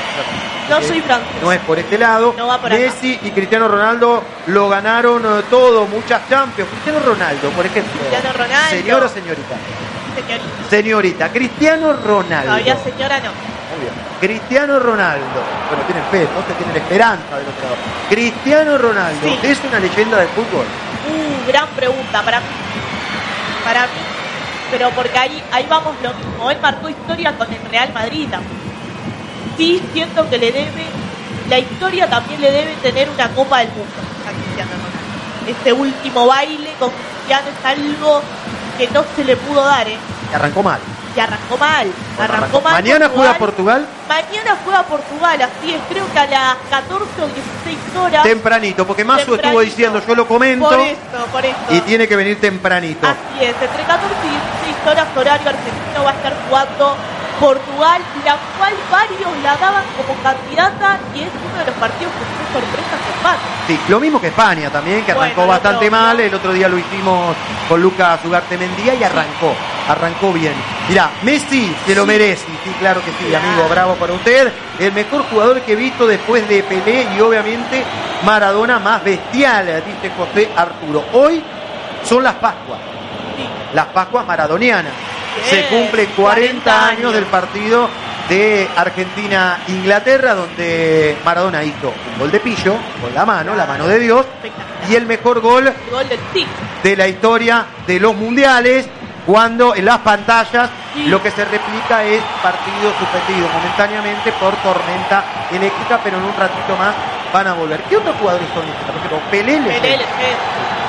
No soy francés. No es por este lado. No va por acá. Messi y Cristiano Ronaldo lo ganaron todo, muchas Champions. Cristiano Ronaldo, por ejemplo. Cristiano Ronaldo. ¿Señor o señorita? Señorita. Señorita. Cristiano Ronaldo. Todavía señora no. Muy bien. Cristiano Ronaldo. Bueno, tienen fe, entonces tienen esperanza del otro lado. Cristiano Ronaldo, Sí. ¿es una leyenda del fútbol? Gran pregunta para mí. Para mí. Pero porque ahí vamos lo mismo. Él marcó historia con el Real Madrid también. Sí, siento que le debe. La historia también le debe tener una Copa del Mundo a Cristiano Ronaldo. Este último baile con Cristiano es algo que no se le pudo dar, ¿eh? Y arrancó mal. Y arrancó mal. Bueno, Arrancó mal. Mañana juega Portugal. Mañana juega Portugal, así es. Creo que a las 14 o 16 horas. Tempranito, porque Mazo estuvo Tempranito. diciendo, yo lo comento, Por eso. y tiene que venir tempranito. Así es, entre 14 y 16 horas horario argentino va a estar jugando Portugal, la cual varios la daban como candidata y es uno de los partidos que fue sorpresa que pasa. Sí, lo mismo que España también, que arrancó Bueno, bastante otro, mal. ¿no? El otro día lo hicimos con Lucas Ugarte Mendía y arrancó bien. Mirá, Messi se lo Sí. merece, sí, claro que sí, Claro. amigo, bravo para usted. El mejor jugador que he visto después de Pelé y obviamente Maradona más bestial, dice José Arturo. Hoy son las Pascuas, Sí. las Pascuas maradonianas. Bien, Se cumple 40 40 años del partido de Argentina-Inglaterra, donde Maradona hizo un gol de pillo, con la mano de Dios, Espectacular. y el mejor gol El gol del Tic. de la historia de los mundiales, cuando en las pantallas Sí. lo que se replica es partido suspendido momentáneamente por tormenta eléctrica, pero en un ratito más van a volver. ¿Qué otros jugadores son estos? Por ejemplo, Pelé, Pelé, sí.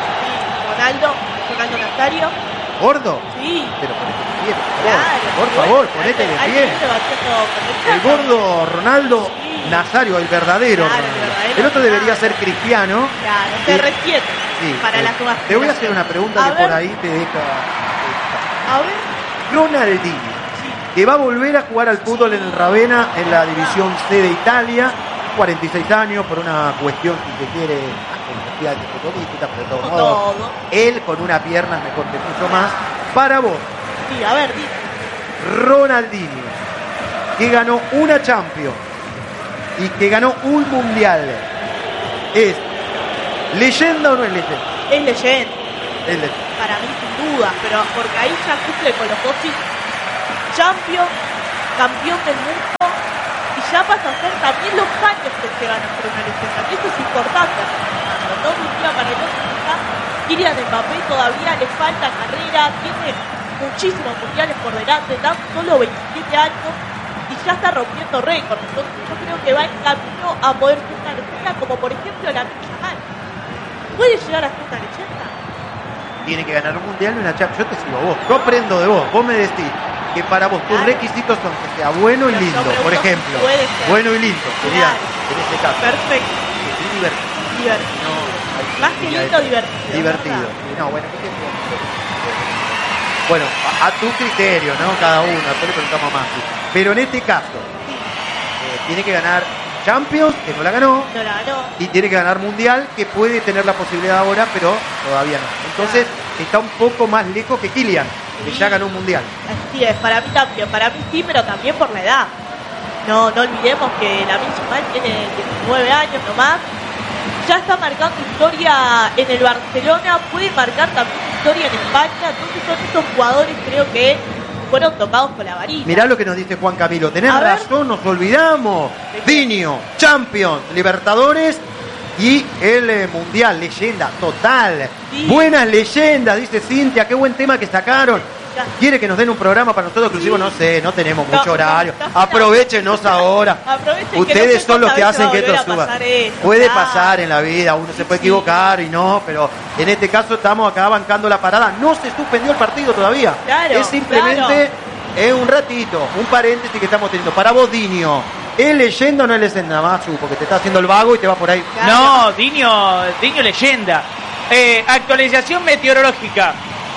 Ronaldo Nazario. gordo, Sí. pero ponete de pie, Claro. por favor, ponete de Hay pie. que irse batiendo El con gordo Ronaldo Sí. Nazario, el verdadero. Claro, el Ronaldo. verdadero El otro debería Ronaldo. ser Cristiano. Claro, Sí. CR7 Sí, para la nueva te voy a hacer una pregunta A que ver. por ahí te deja. A ver, Ronaldinho, que va a volver a jugar al fútbol en el Ravenna, en la división C de Italia, 46 años, por una cuestión, si se quiere, especial de futbolística, pero de todos con modos, todo. él con una pierna es mejor que mucho más. Para vos, Sí, a ver, dime. Ronaldinho, que ganó una Champions y que ganó un Mundial, ¿es leyenda o no es leyenda? Es leyenda. Es leyenda. Para mí sin duda, pero porque ahí ya cumple con los dos títulos. Champions, campeón del mundo, y ya pasa a ser también los años que se ganan por una leyenda. Y eso es importante. No de un día para el otro, Kylian Mbappé todavía le falta carrera, tiene muchísimos mundiales por delante, tan solo 27 años y ya está rompiendo récords. Entonces yo creo que va en camino a poder ser una leyenda, como por ejemplo la Yamal. ¿Puede llegar a ser una leyenda? Tiene que ganar un mundial y una Champions. Yo te sigo a vos, yo aprendo de vos. Vos me decís que para vos tus requisitos son que sea bueno y Pero yo lindo, pregunto por si ejemplo. puede ser. Bueno y lindo, sería Claro. en este caso. Perfecto. Y divertido. Divertido. No, Más que lindo, divertido. Divertido. ¿verdad? Sí, no, bueno, ¿qué te puedo decir? Bueno, a tu criterio, ¿no? Cada uno, después le preguntamos más. Pero en este caso, tiene que ganar Champions, que no la ganó, No la ganó. y tiene que ganar Mundial, que puede tener la posibilidad ahora, pero todavía no. Entonces, está un poco más lejos que Kylian, que ya ganó un Mundial. Así es, para mí también, para mí sí, pero también por la edad. No olvidemos que la Yamal tiene 19 años nomás, ya está marcando historia en el Barcelona, puede marcar también historia en España, entonces son esos jugadores creo que fueron tocados con la varita. Mirá lo que nos dice Juan Camilo, tenés A ver. razón, nos olvidamos. Dinio, Champions, Libertadores y el Mundial, leyenda total. Sí. Buenas leyendas, dice Cintia, qué buen tema que sacaron. Ya. ¿Quiere que nos den un programa para nosotros exclusivo? Sí. No sé, no tenemos No, mucho horario. no, Aprovechenos ahora. Aprovechen que Ustedes no sé son los que cuántas hacen que veces va a esto volver a suba. pasar esto, Puede claro. pasar en la vida, uno se puede Sí. equivocar y no, pero en este caso estamos acá bancando la parada. No se suspendió el partido todavía. Claro, Es simplemente un ratito, un paréntesis que estamos teniendo. Para vos, Dinio, ¿es leyenda o no es leyenda, Machu? Porque te está haciendo el vago y te va por ahí. Claro. No, Dinio leyenda. Actualización meteorológica.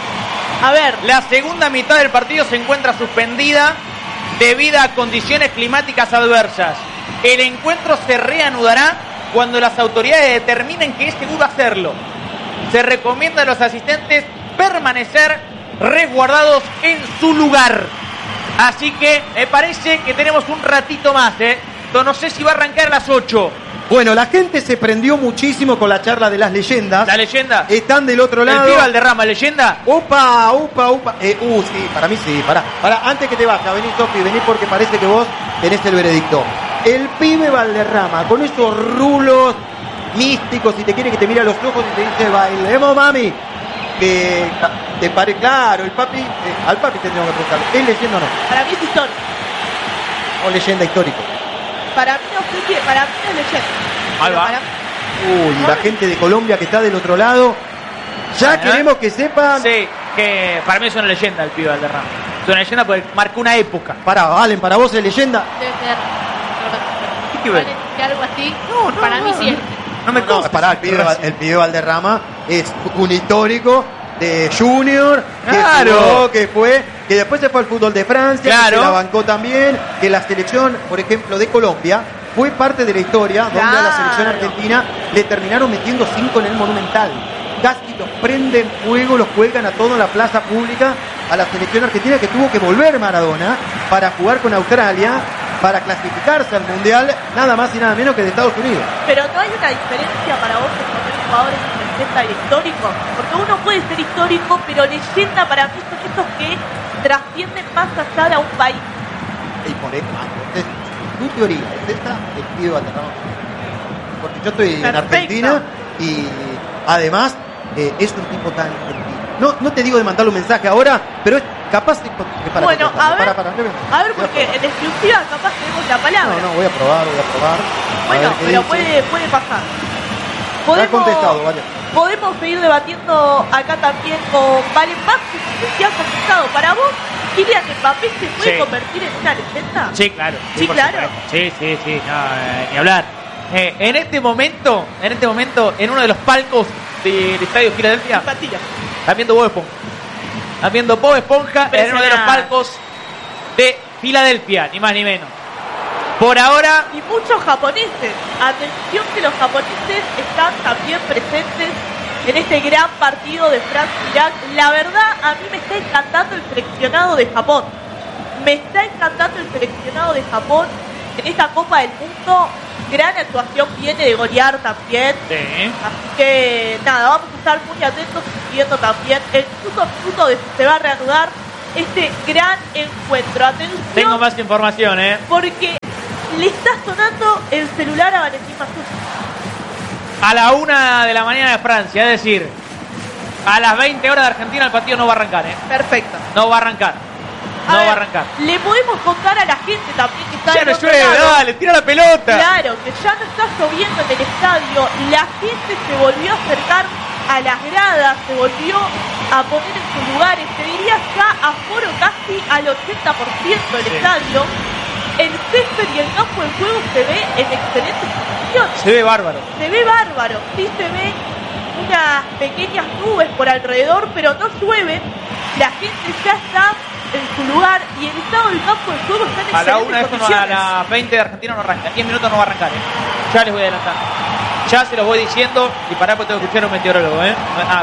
A ver, La segunda mitad del partido se encuentra suspendida debido a condiciones climáticas adversas. El encuentro se reanudará cuando las autoridades determinen que es seguro hacerlo. Se recomienda a los asistentes permanecer resguardados en su lugar. Así que me parece que tenemos un ratito más, No sé si va a arrancar a las 8. Bueno, la gente se prendió muchísimo con la charla de las leyendas. La leyenda. Están del otro El lado. Pibe Valderrama, leyenda. Upa. Sí, para mí sí, para, antes que te vaya, vení Sofi, vení porque parece que vos tenés el veredicto. El Pibe Valderrama, con esos rulos místicos, y te quiere que te mire a los ojos y te dice, bailemos mami, que te pare claro, el papi, al papi tendríamos que preguntarle, ¿es leyenda o no? para mí es histórico. O leyenda histórico. Para mí no sé qué, para mí no es leyenda. Ahí Pero va. para- Uy, la gente de Colombia que está del otro lado, ya queremos que sepan. Sí, que para mí es una leyenda el Pibe Valderrama. Es una leyenda porque marcó una época. Para, Valen, para vos es leyenda. Debe ser. ¿Qué que ver? Que algo así. No, para mí sí es. No me consta. Pará, el pibe Valderrama es un histórico de Junior, Claro. que después se fue al fútbol de Francia, Claro. que se la bancó también, que la selección, por ejemplo, de Colombia, fue parte de la historia donde a la selección Claro. argentina le terminaron metiendo 5 en el Monumental. Casi los prenden fuego, los cuelgan a todo en la plaza pública a la selección argentina, que tuvo que volver Maradona para jugar con Australia, para clasificarse al Mundial, nada más y nada menos que de Estados Unidos. Pero no hay una diferencia para vos entre poner jugadores de leyenda y histórico. Porque uno puede ser histórico, pero leyenda para mí son estos que trascienden más allá de un país. Y por eso, entonces, tu teoría es esta, el Pibe Valderrama. Porque yo estoy en Perfecto. Argentina y además es un tipo tan argentino. No te digo de mandarle un mensaje ahora, pero es capaz de para Bueno, contestarlo. a ver, Para, a ver, porque en exclusiva capaz tenemos la palabra. No, voy a probar. Bueno, A ver qué pero dice. puede pasar. Ya ha contestado, vale. Podemos seguir debatiendo acá también con Valen Vázquez, que ha contestado. Para vos, Kylian Mbappé se puede Sí. convertir en una leyenda. Sí, claro. Sí, por claro. supuesto. Sí, no, ni hablar. En este momento, en uno de los palcos del Estadio Filadelfia, Empatía. están viendo Bob Esponja. Están viendo Bob Esponja en uno de los Impresionante. palcos de Filadelfia, ni más ni menos. Por ahora, Y muchos japoneses. Atención que los japoneses están también presentes en este gran partido de Francia-Irak. La verdad, a mí me está encantando el seleccionado de Japón. Me está encantando el seleccionado de Japón en esta Copa del Mundo. Gran actuación, viene de golear también. Sí. Así que nada, vamos a estar muy atentos y viendo también el minuto de se va a reanudar este gran encuentro. Atención. Tengo más información, Porque le está sonando el celular a Valentín Mazzuzzi. A la 1 de la mañana de Francia, es decir, a las 20 horas de Argentina el partido no va a arrancar, Perfecto. No va a arrancar. No va a arrancar. Le podemos contar a la gente también que está Ya del no otro llueve, lado. dale, tira la pelota. Claro, que ya no está lloviendo en el estadio. La gente se volvió a acercar a las gradas, se volvió a poner en sus lugares. Te diría ya aforo casi al 80% del estadio. El césped y el campo de juego se ve en excelentes condiciones. Se ve bárbaro. Se ve bárbaro, sí se ven unas pequeñas nubes por alrededor, pero no llueve. La gente ya está en su lugar y el estado del campo de juego está en A la 1 excelentes de condiciones. a las 20 de Argentina no arranca. En 10 minutos no va a arrancar, Ya les voy adelantando. Ya se los voy diciendo. Y pará, porque tengo que escuchar a un meteorólogo, pues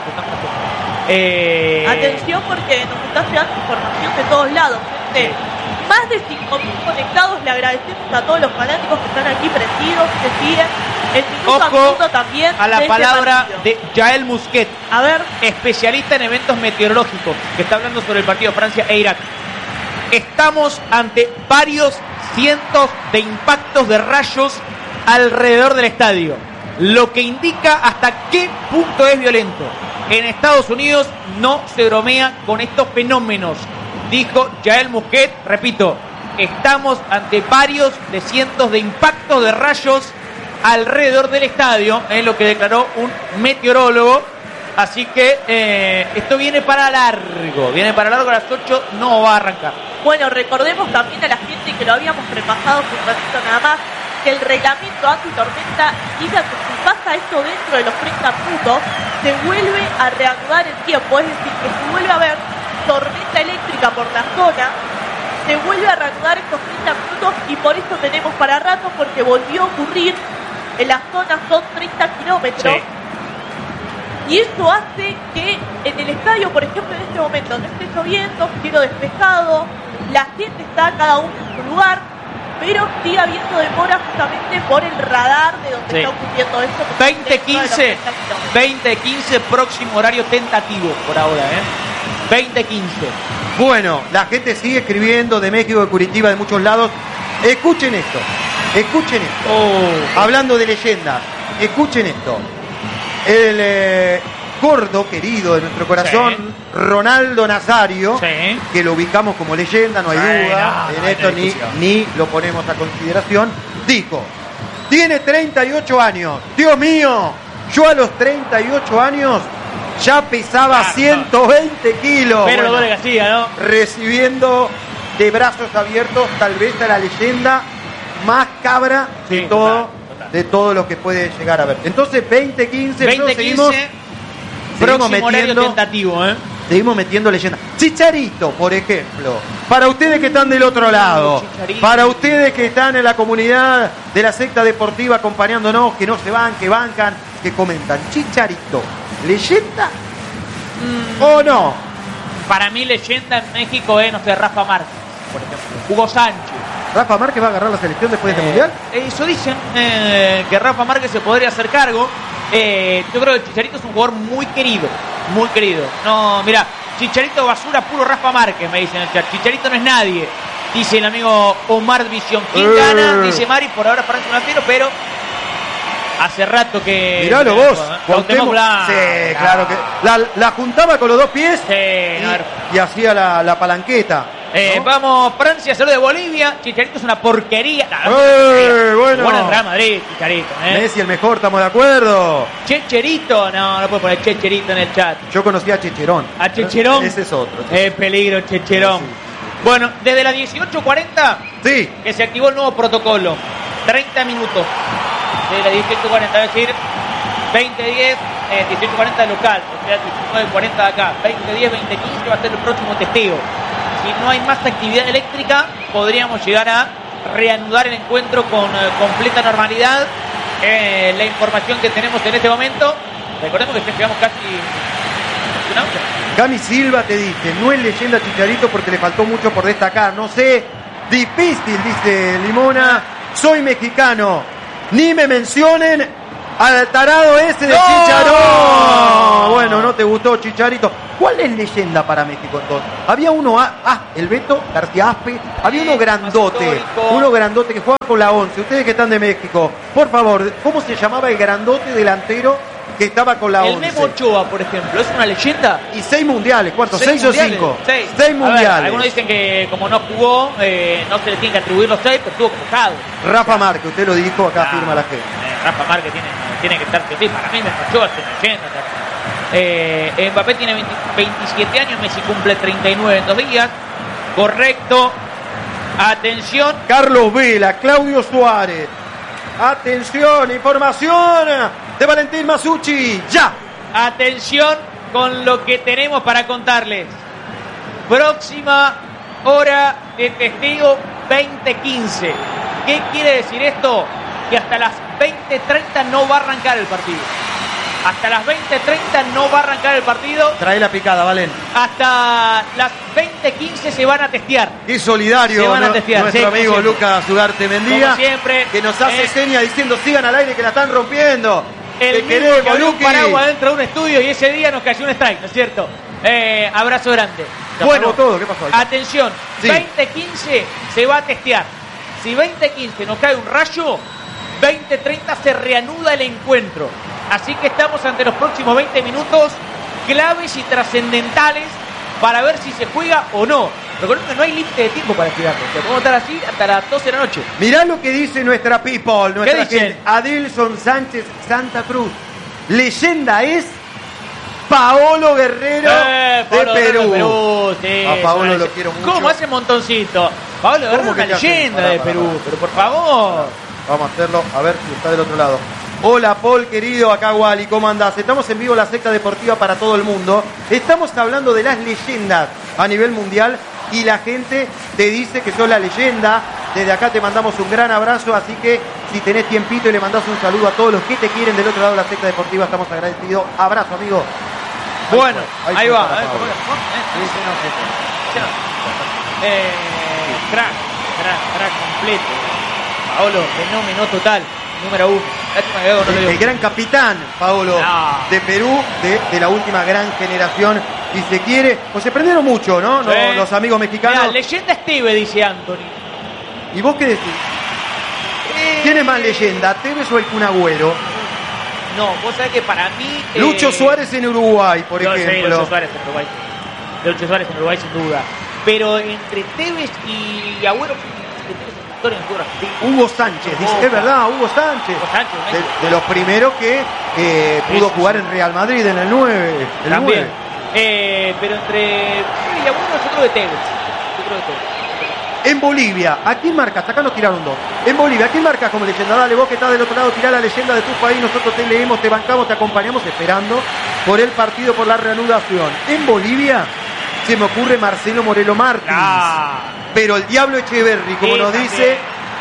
no. Atención porque nos está llegando información de todos lados, gente. Más de 5.000 conectados, le agradecemos a todos los fanáticos que están aquí prendidos, que siguen el minuto a Ojo minuto también a la de este palabra partido. de Yael Musquet, A ver, especialista en eventos meteorológicos, que está hablando sobre el partido Francia e Irak. Estamos ante varios cientos de impactos de rayos alrededor del estadio, lo que indica hasta qué punto es violento. En Estados Unidos no se bromea con estos fenómenos, dijo Yael Musquet. Repito, estamos ante varios de cientos de impactos de rayos alrededor del estadio, es lo que declaró un meteorólogo. Así que esto viene para largo, a las 8 no va a arrancar. bueno, recordemos también a la gente que lo habíamos repasado hace un ratito nada más, que el reglamento antitormenta indica que si pasa esto dentro de los 30 minutos, se vuelve a reanudar el tiempo, es decir, que si vuelve a haber tormenta eléctrica por la zona, se vuelve a reanudar estos 30 minutos y por eso tenemos para rato, porque volvió a ocurrir en la zona, son 30 kilómetros. Sí. Y eso hace que en el estadio, por ejemplo, en este momento no esté lloviendo, cielo despejado, la gente está cada uno en su lugar, pero sigue habiendo demora justamente por el radar de donde Sí. está ocurriendo esto. 20:15 próximo horario tentativo por ahora, 20:15. Bueno, la gente sigue escribiendo de México, de Curitiba, de muchos lados. Escuchen esto. Hablando de leyendas, escuchen esto. El gordo querido de nuestro corazón, Sí. Ronaldo Nazario, Sí. que lo ubicamos como leyenda, no hay Sí, duda, no en hay esto discusión. ni lo ponemos a consideración, dijo, tiene 38 años, Dios mío, yo a los 38 años ya pesaba Claro. 120 kilos. Pero lo Bueno, duele que hacía, ¿no? recibiendo de brazos abiertos tal vez a la leyenda más cabra Sí, de todo, total. de todo lo que puede llegar a ver. Entonces 20-15, 20:15 próximo horario tentativo, seguimos metiendo leyendas. Chicharito, por ejemplo, para ustedes que están del otro lado, Chicharito. para ustedes que están en la comunidad de la secta deportiva acompañándonos, que no se van, que bancan, que comentan, Chicharito, ¿leyenda o no? Para mí leyenda en México es, no sé, Rafa Márquez, por ejemplo. Hugo Sánchez. ¿Rafa Márquez va a agarrar la selección después de este mundial? Eso dicen, que Rafa Márquez se podría hacer cargo. Yo creo que Chicharito es un jugador muy querido. No, mira, Chicharito basura puro Rafa Márquez, me dicen en el chat. Chicharito no es nadie, dice el amigo Omar Visión. ¿Quién gana? Dice Mari, por ahora Francia 1-0, pero hace rato que... Miralo vos, Cuauhtémoc Blanco. sí, claro que la juntaba con los dos pies Sí, no, y hacía la palanqueta. ¿no? Vamos, Francia, saludo de Bolivia. Chicharito es una porquería. Bueno. Bueno, en Real Madrid, Chicharito. Messi el mejor, estamos de acuerdo. Checherito, no puedo poner Checherito en el chat. Yo conocí a Checherón. A Checherón. Ese es otro. Peligro, Checherón. Sí. Bueno, desde las 18:40 Sí. que se activó el nuevo protocolo. 30 minutos. Desde las 18:40, es decir, 20:10, 18:40 de local. O sea, 19:40 de acá. 20:10, 20:15 va a ser el próximo testeo. Si no hay más actividad eléctrica, podríamos llegar a reanudar el encuentro con completa normalidad. La información que tenemos en este momento, recordemos que ya llevamos casi una hora. Cami Silva te dice, no es leyenda Chicharito porque le faltó mucho por destacar. No sé, difícil, dice Limona. Soy mexicano. Ni me mencionen al tarado ese de ¡No! Chicharón. Bueno, no te gustó Chicharito. ¿Cuál es leyenda para México entonces? Había uno, el Beto García Aspe, había uno grandote, que jugaba con la 11. Ustedes que están de México, por favor, ¿cómo se llamaba el grandote delantero que estaba con la 11? El Memo Ochoa, por ejemplo, ¿es una leyenda? Y 6 mundiales, ¿cuántos? 6 o mundiales. 5. 6 6 mundiales. Algunos dicen que como no jugó, no se le tienen que atribuir los 6, pero estuvo convocado. Rafa Márquez, usted lo dijo, acá firma la gente. Rafa Márquez tiene que estar, sí, para mí Memo Ochoa es una leyenda. Mbappé tiene 27 años, Messi cumple 39 en 2 días. Correcto. Atención. Carlos Vela, Claudio Suárez. Atención, información de Valentín Masucci. Ya. Atención con lo que tenemos para contarles. Próxima hora de testeo 20:15. ¿Qué quiere decir esto? Que hasta las 20:30 no va a arrancar el partido. Hasta las 20:30 no va a arrancar el partido. Trae la picada, Valen. Hasta las 20:15 se van a testear. Qué solidario, Se van a testear, nuestro sí, amigo como Lucas Ugarte Mendía. Como siempre. Que nos hace señas diciendo sigan al aire que la están rompiendo. El Te mismo queremos, que abrió un Luqui. paraguas dentro de un estudio y ese día nos cayó un strike, ¿no es cierto? Abrazo grande. Bueno, todo, ¿qué pasó ahí? Atención, Sí. 20:15 se va a testear. Si 20:15 nos cae un rayo, 20:30 se reanuda el encuentro. Así que estamos ante los próximos 20 minutos claves y trascendentales para ver si se juega o no. Recuerden que no hay límite de tiempo para estirar. O sea, podemos estar así hasta las 12 de la noche. Mirá lo que dice nuestra people, nuestra dicen? gente. Adilson Sánchez Santa Cruz. Leyenda es Paolo Guerrero Paolo de Guerrero Perú. sí, A Paolo es una lo quiero mucho. ¿Cómo hace montoncito? Paolo Guerrero es ¿Cómo una que te hace? leyenda Pará, de pará, Perú. pará. Pero por favor. Vamos a hacerlo, a ver si está del otro lado. Hola Paul, querido, acá Wally, ¿cómo andás? Estamos en vivo en la secta deportiva para todo el mundo. Estamos hablando de las leyendas a nivel mundial y la gente te dice que sos la leyenda. Desde acá te mandamos un gran abrazo, así que si tenés tiempito y le mandás un saludo a todos los que te quieren del otro lado de la secta deportiva, estamos agradecidos. Abrazo, amigo. Bueno, ahí va. para Paolo. Crack completo. Paolo, fenómeno total. Número 1. Lástima que no lo digo. El gran capitán, Paolo, No. de Perú, de la última gran generación, si se quiere. Pues se prendieron mucho, ¿no? Sí. Los amigos mexicanos. Mirá, leyenda Steve, dice Anthony. ¿Y vos qué decís? ¿Quién es más leyenda, Tevez o el Kun Agüero? No, vos sabés que para mí... Lucho Suárez en Uruguay, por no, sí, ejemplo. Lucho Suárez en Uruguay. Lucho Suárez en Uruguay, sin duda. Pero entre Tevez y Agüero, historia en fútbol argentino. Hugo Sánchez, dice, es verdad, Hugo Sánchez. Hugo Sánchez, De los primeros que pudo Sí, jugar sí. en Real Madrid en el 9. El También. 9. Pero entre Tevez y Agüero, yo creo que Tevez. Yo creo que Tevez. En Bolivia, ¿a quién marcas? Acá nos tiraron 2. En Bolivia, ¿a quién marcas como leyenda? Dale, vos que estás del otro lado, tirá la leyenda de tu país, nosotros te leemos, te bancamos, te acompañamos esperando por el partido, por la reanudación. En Bolivia se me ocurre Marcelo Morelo Martins. Pero el Diablo Echeverri, como Sí, nos también. dice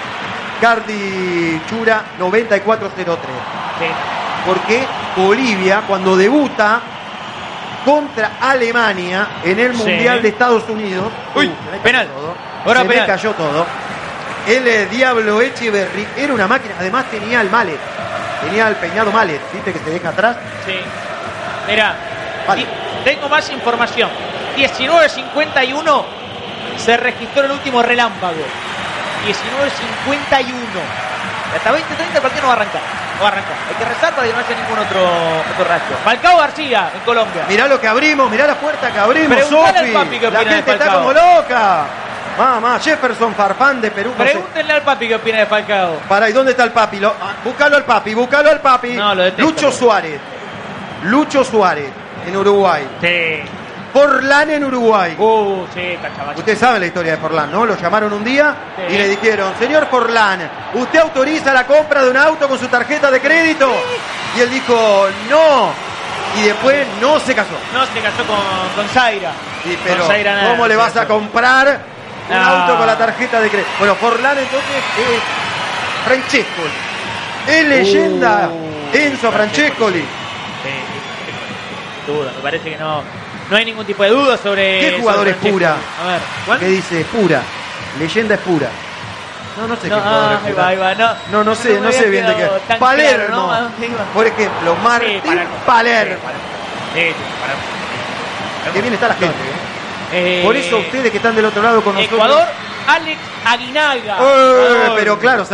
Cardi Chura 9403. Sí. Porque Bolivia, cuando debuta contra Alemania en el Sí. Mundial de Estados Unidos, Uy, se me cayó penal. todo. Ahora Se me penal. cayó todo. El Diablo Echeverri era una máquina, además tenía el mallet, tenía el peinado mallet, ¿viste que se deja atrás? Sí. Mirá, Vale. tengo más información. 19:51 se registró el último relámpago. 19:51. Hasta 20:30 el partido no va a arrancar. No va a arrancar. Hay que rezar para que no haya ningún otro rayo. Falcao García en Colombia. Mirá lo que abrimos, mirá la puerta que abrimos, Preguntale Sofi. al papi qué La opina de gente está Falcao. como loca. Mamá, Jefferson Farfán de Perú. No sé. Pregúntenle al papi qué opina de Falcao. Pará, ¿y dónde está el papi? Búscalo al papi, búscalo al papi. No, lo detesto. Lucho Suárez en Uruguay. Sí. Forlán en Uruguay. Sí, cachabacho. Ustedes saben la historia de Forlán, ¿no? Lo llamaron un día Sí. y le dijeron, señor Forlán, ¿usted autoriza la compra de un auto con su tarjeta de crédito? Y él dijo, no. Y después no se casó. No se casó con Zaira. Sí, pero Con Zaira nada, ¿cómo le se vas a casó. comprar un No. auto con la tarjeta de crédito? Bueno, Forlán entonces es Francescoli. Es leyenda Enzo Francescoli. Sí, sin duda, me parece que no No hay ningún tipo de duda sobre... ¿Qué jugador es sobre pura? A ver, ¿cuál? ¿Qué dice? Es pura. Leyenda es pura. No sé qué No, jugador es ahí pura. va, ahí va. No sé, me no sé había bien de qué. quedado tan Palermo. claro, ¿no? ¿A dónde iba? Por ejemplo, Martín Sí, Palermo. Palermo. Sí, Palermo. Qué bien está la gente. Por eso ustedes que están del otro lado con nosotros. Ecuador, Alex Aguinaga. Pero claro,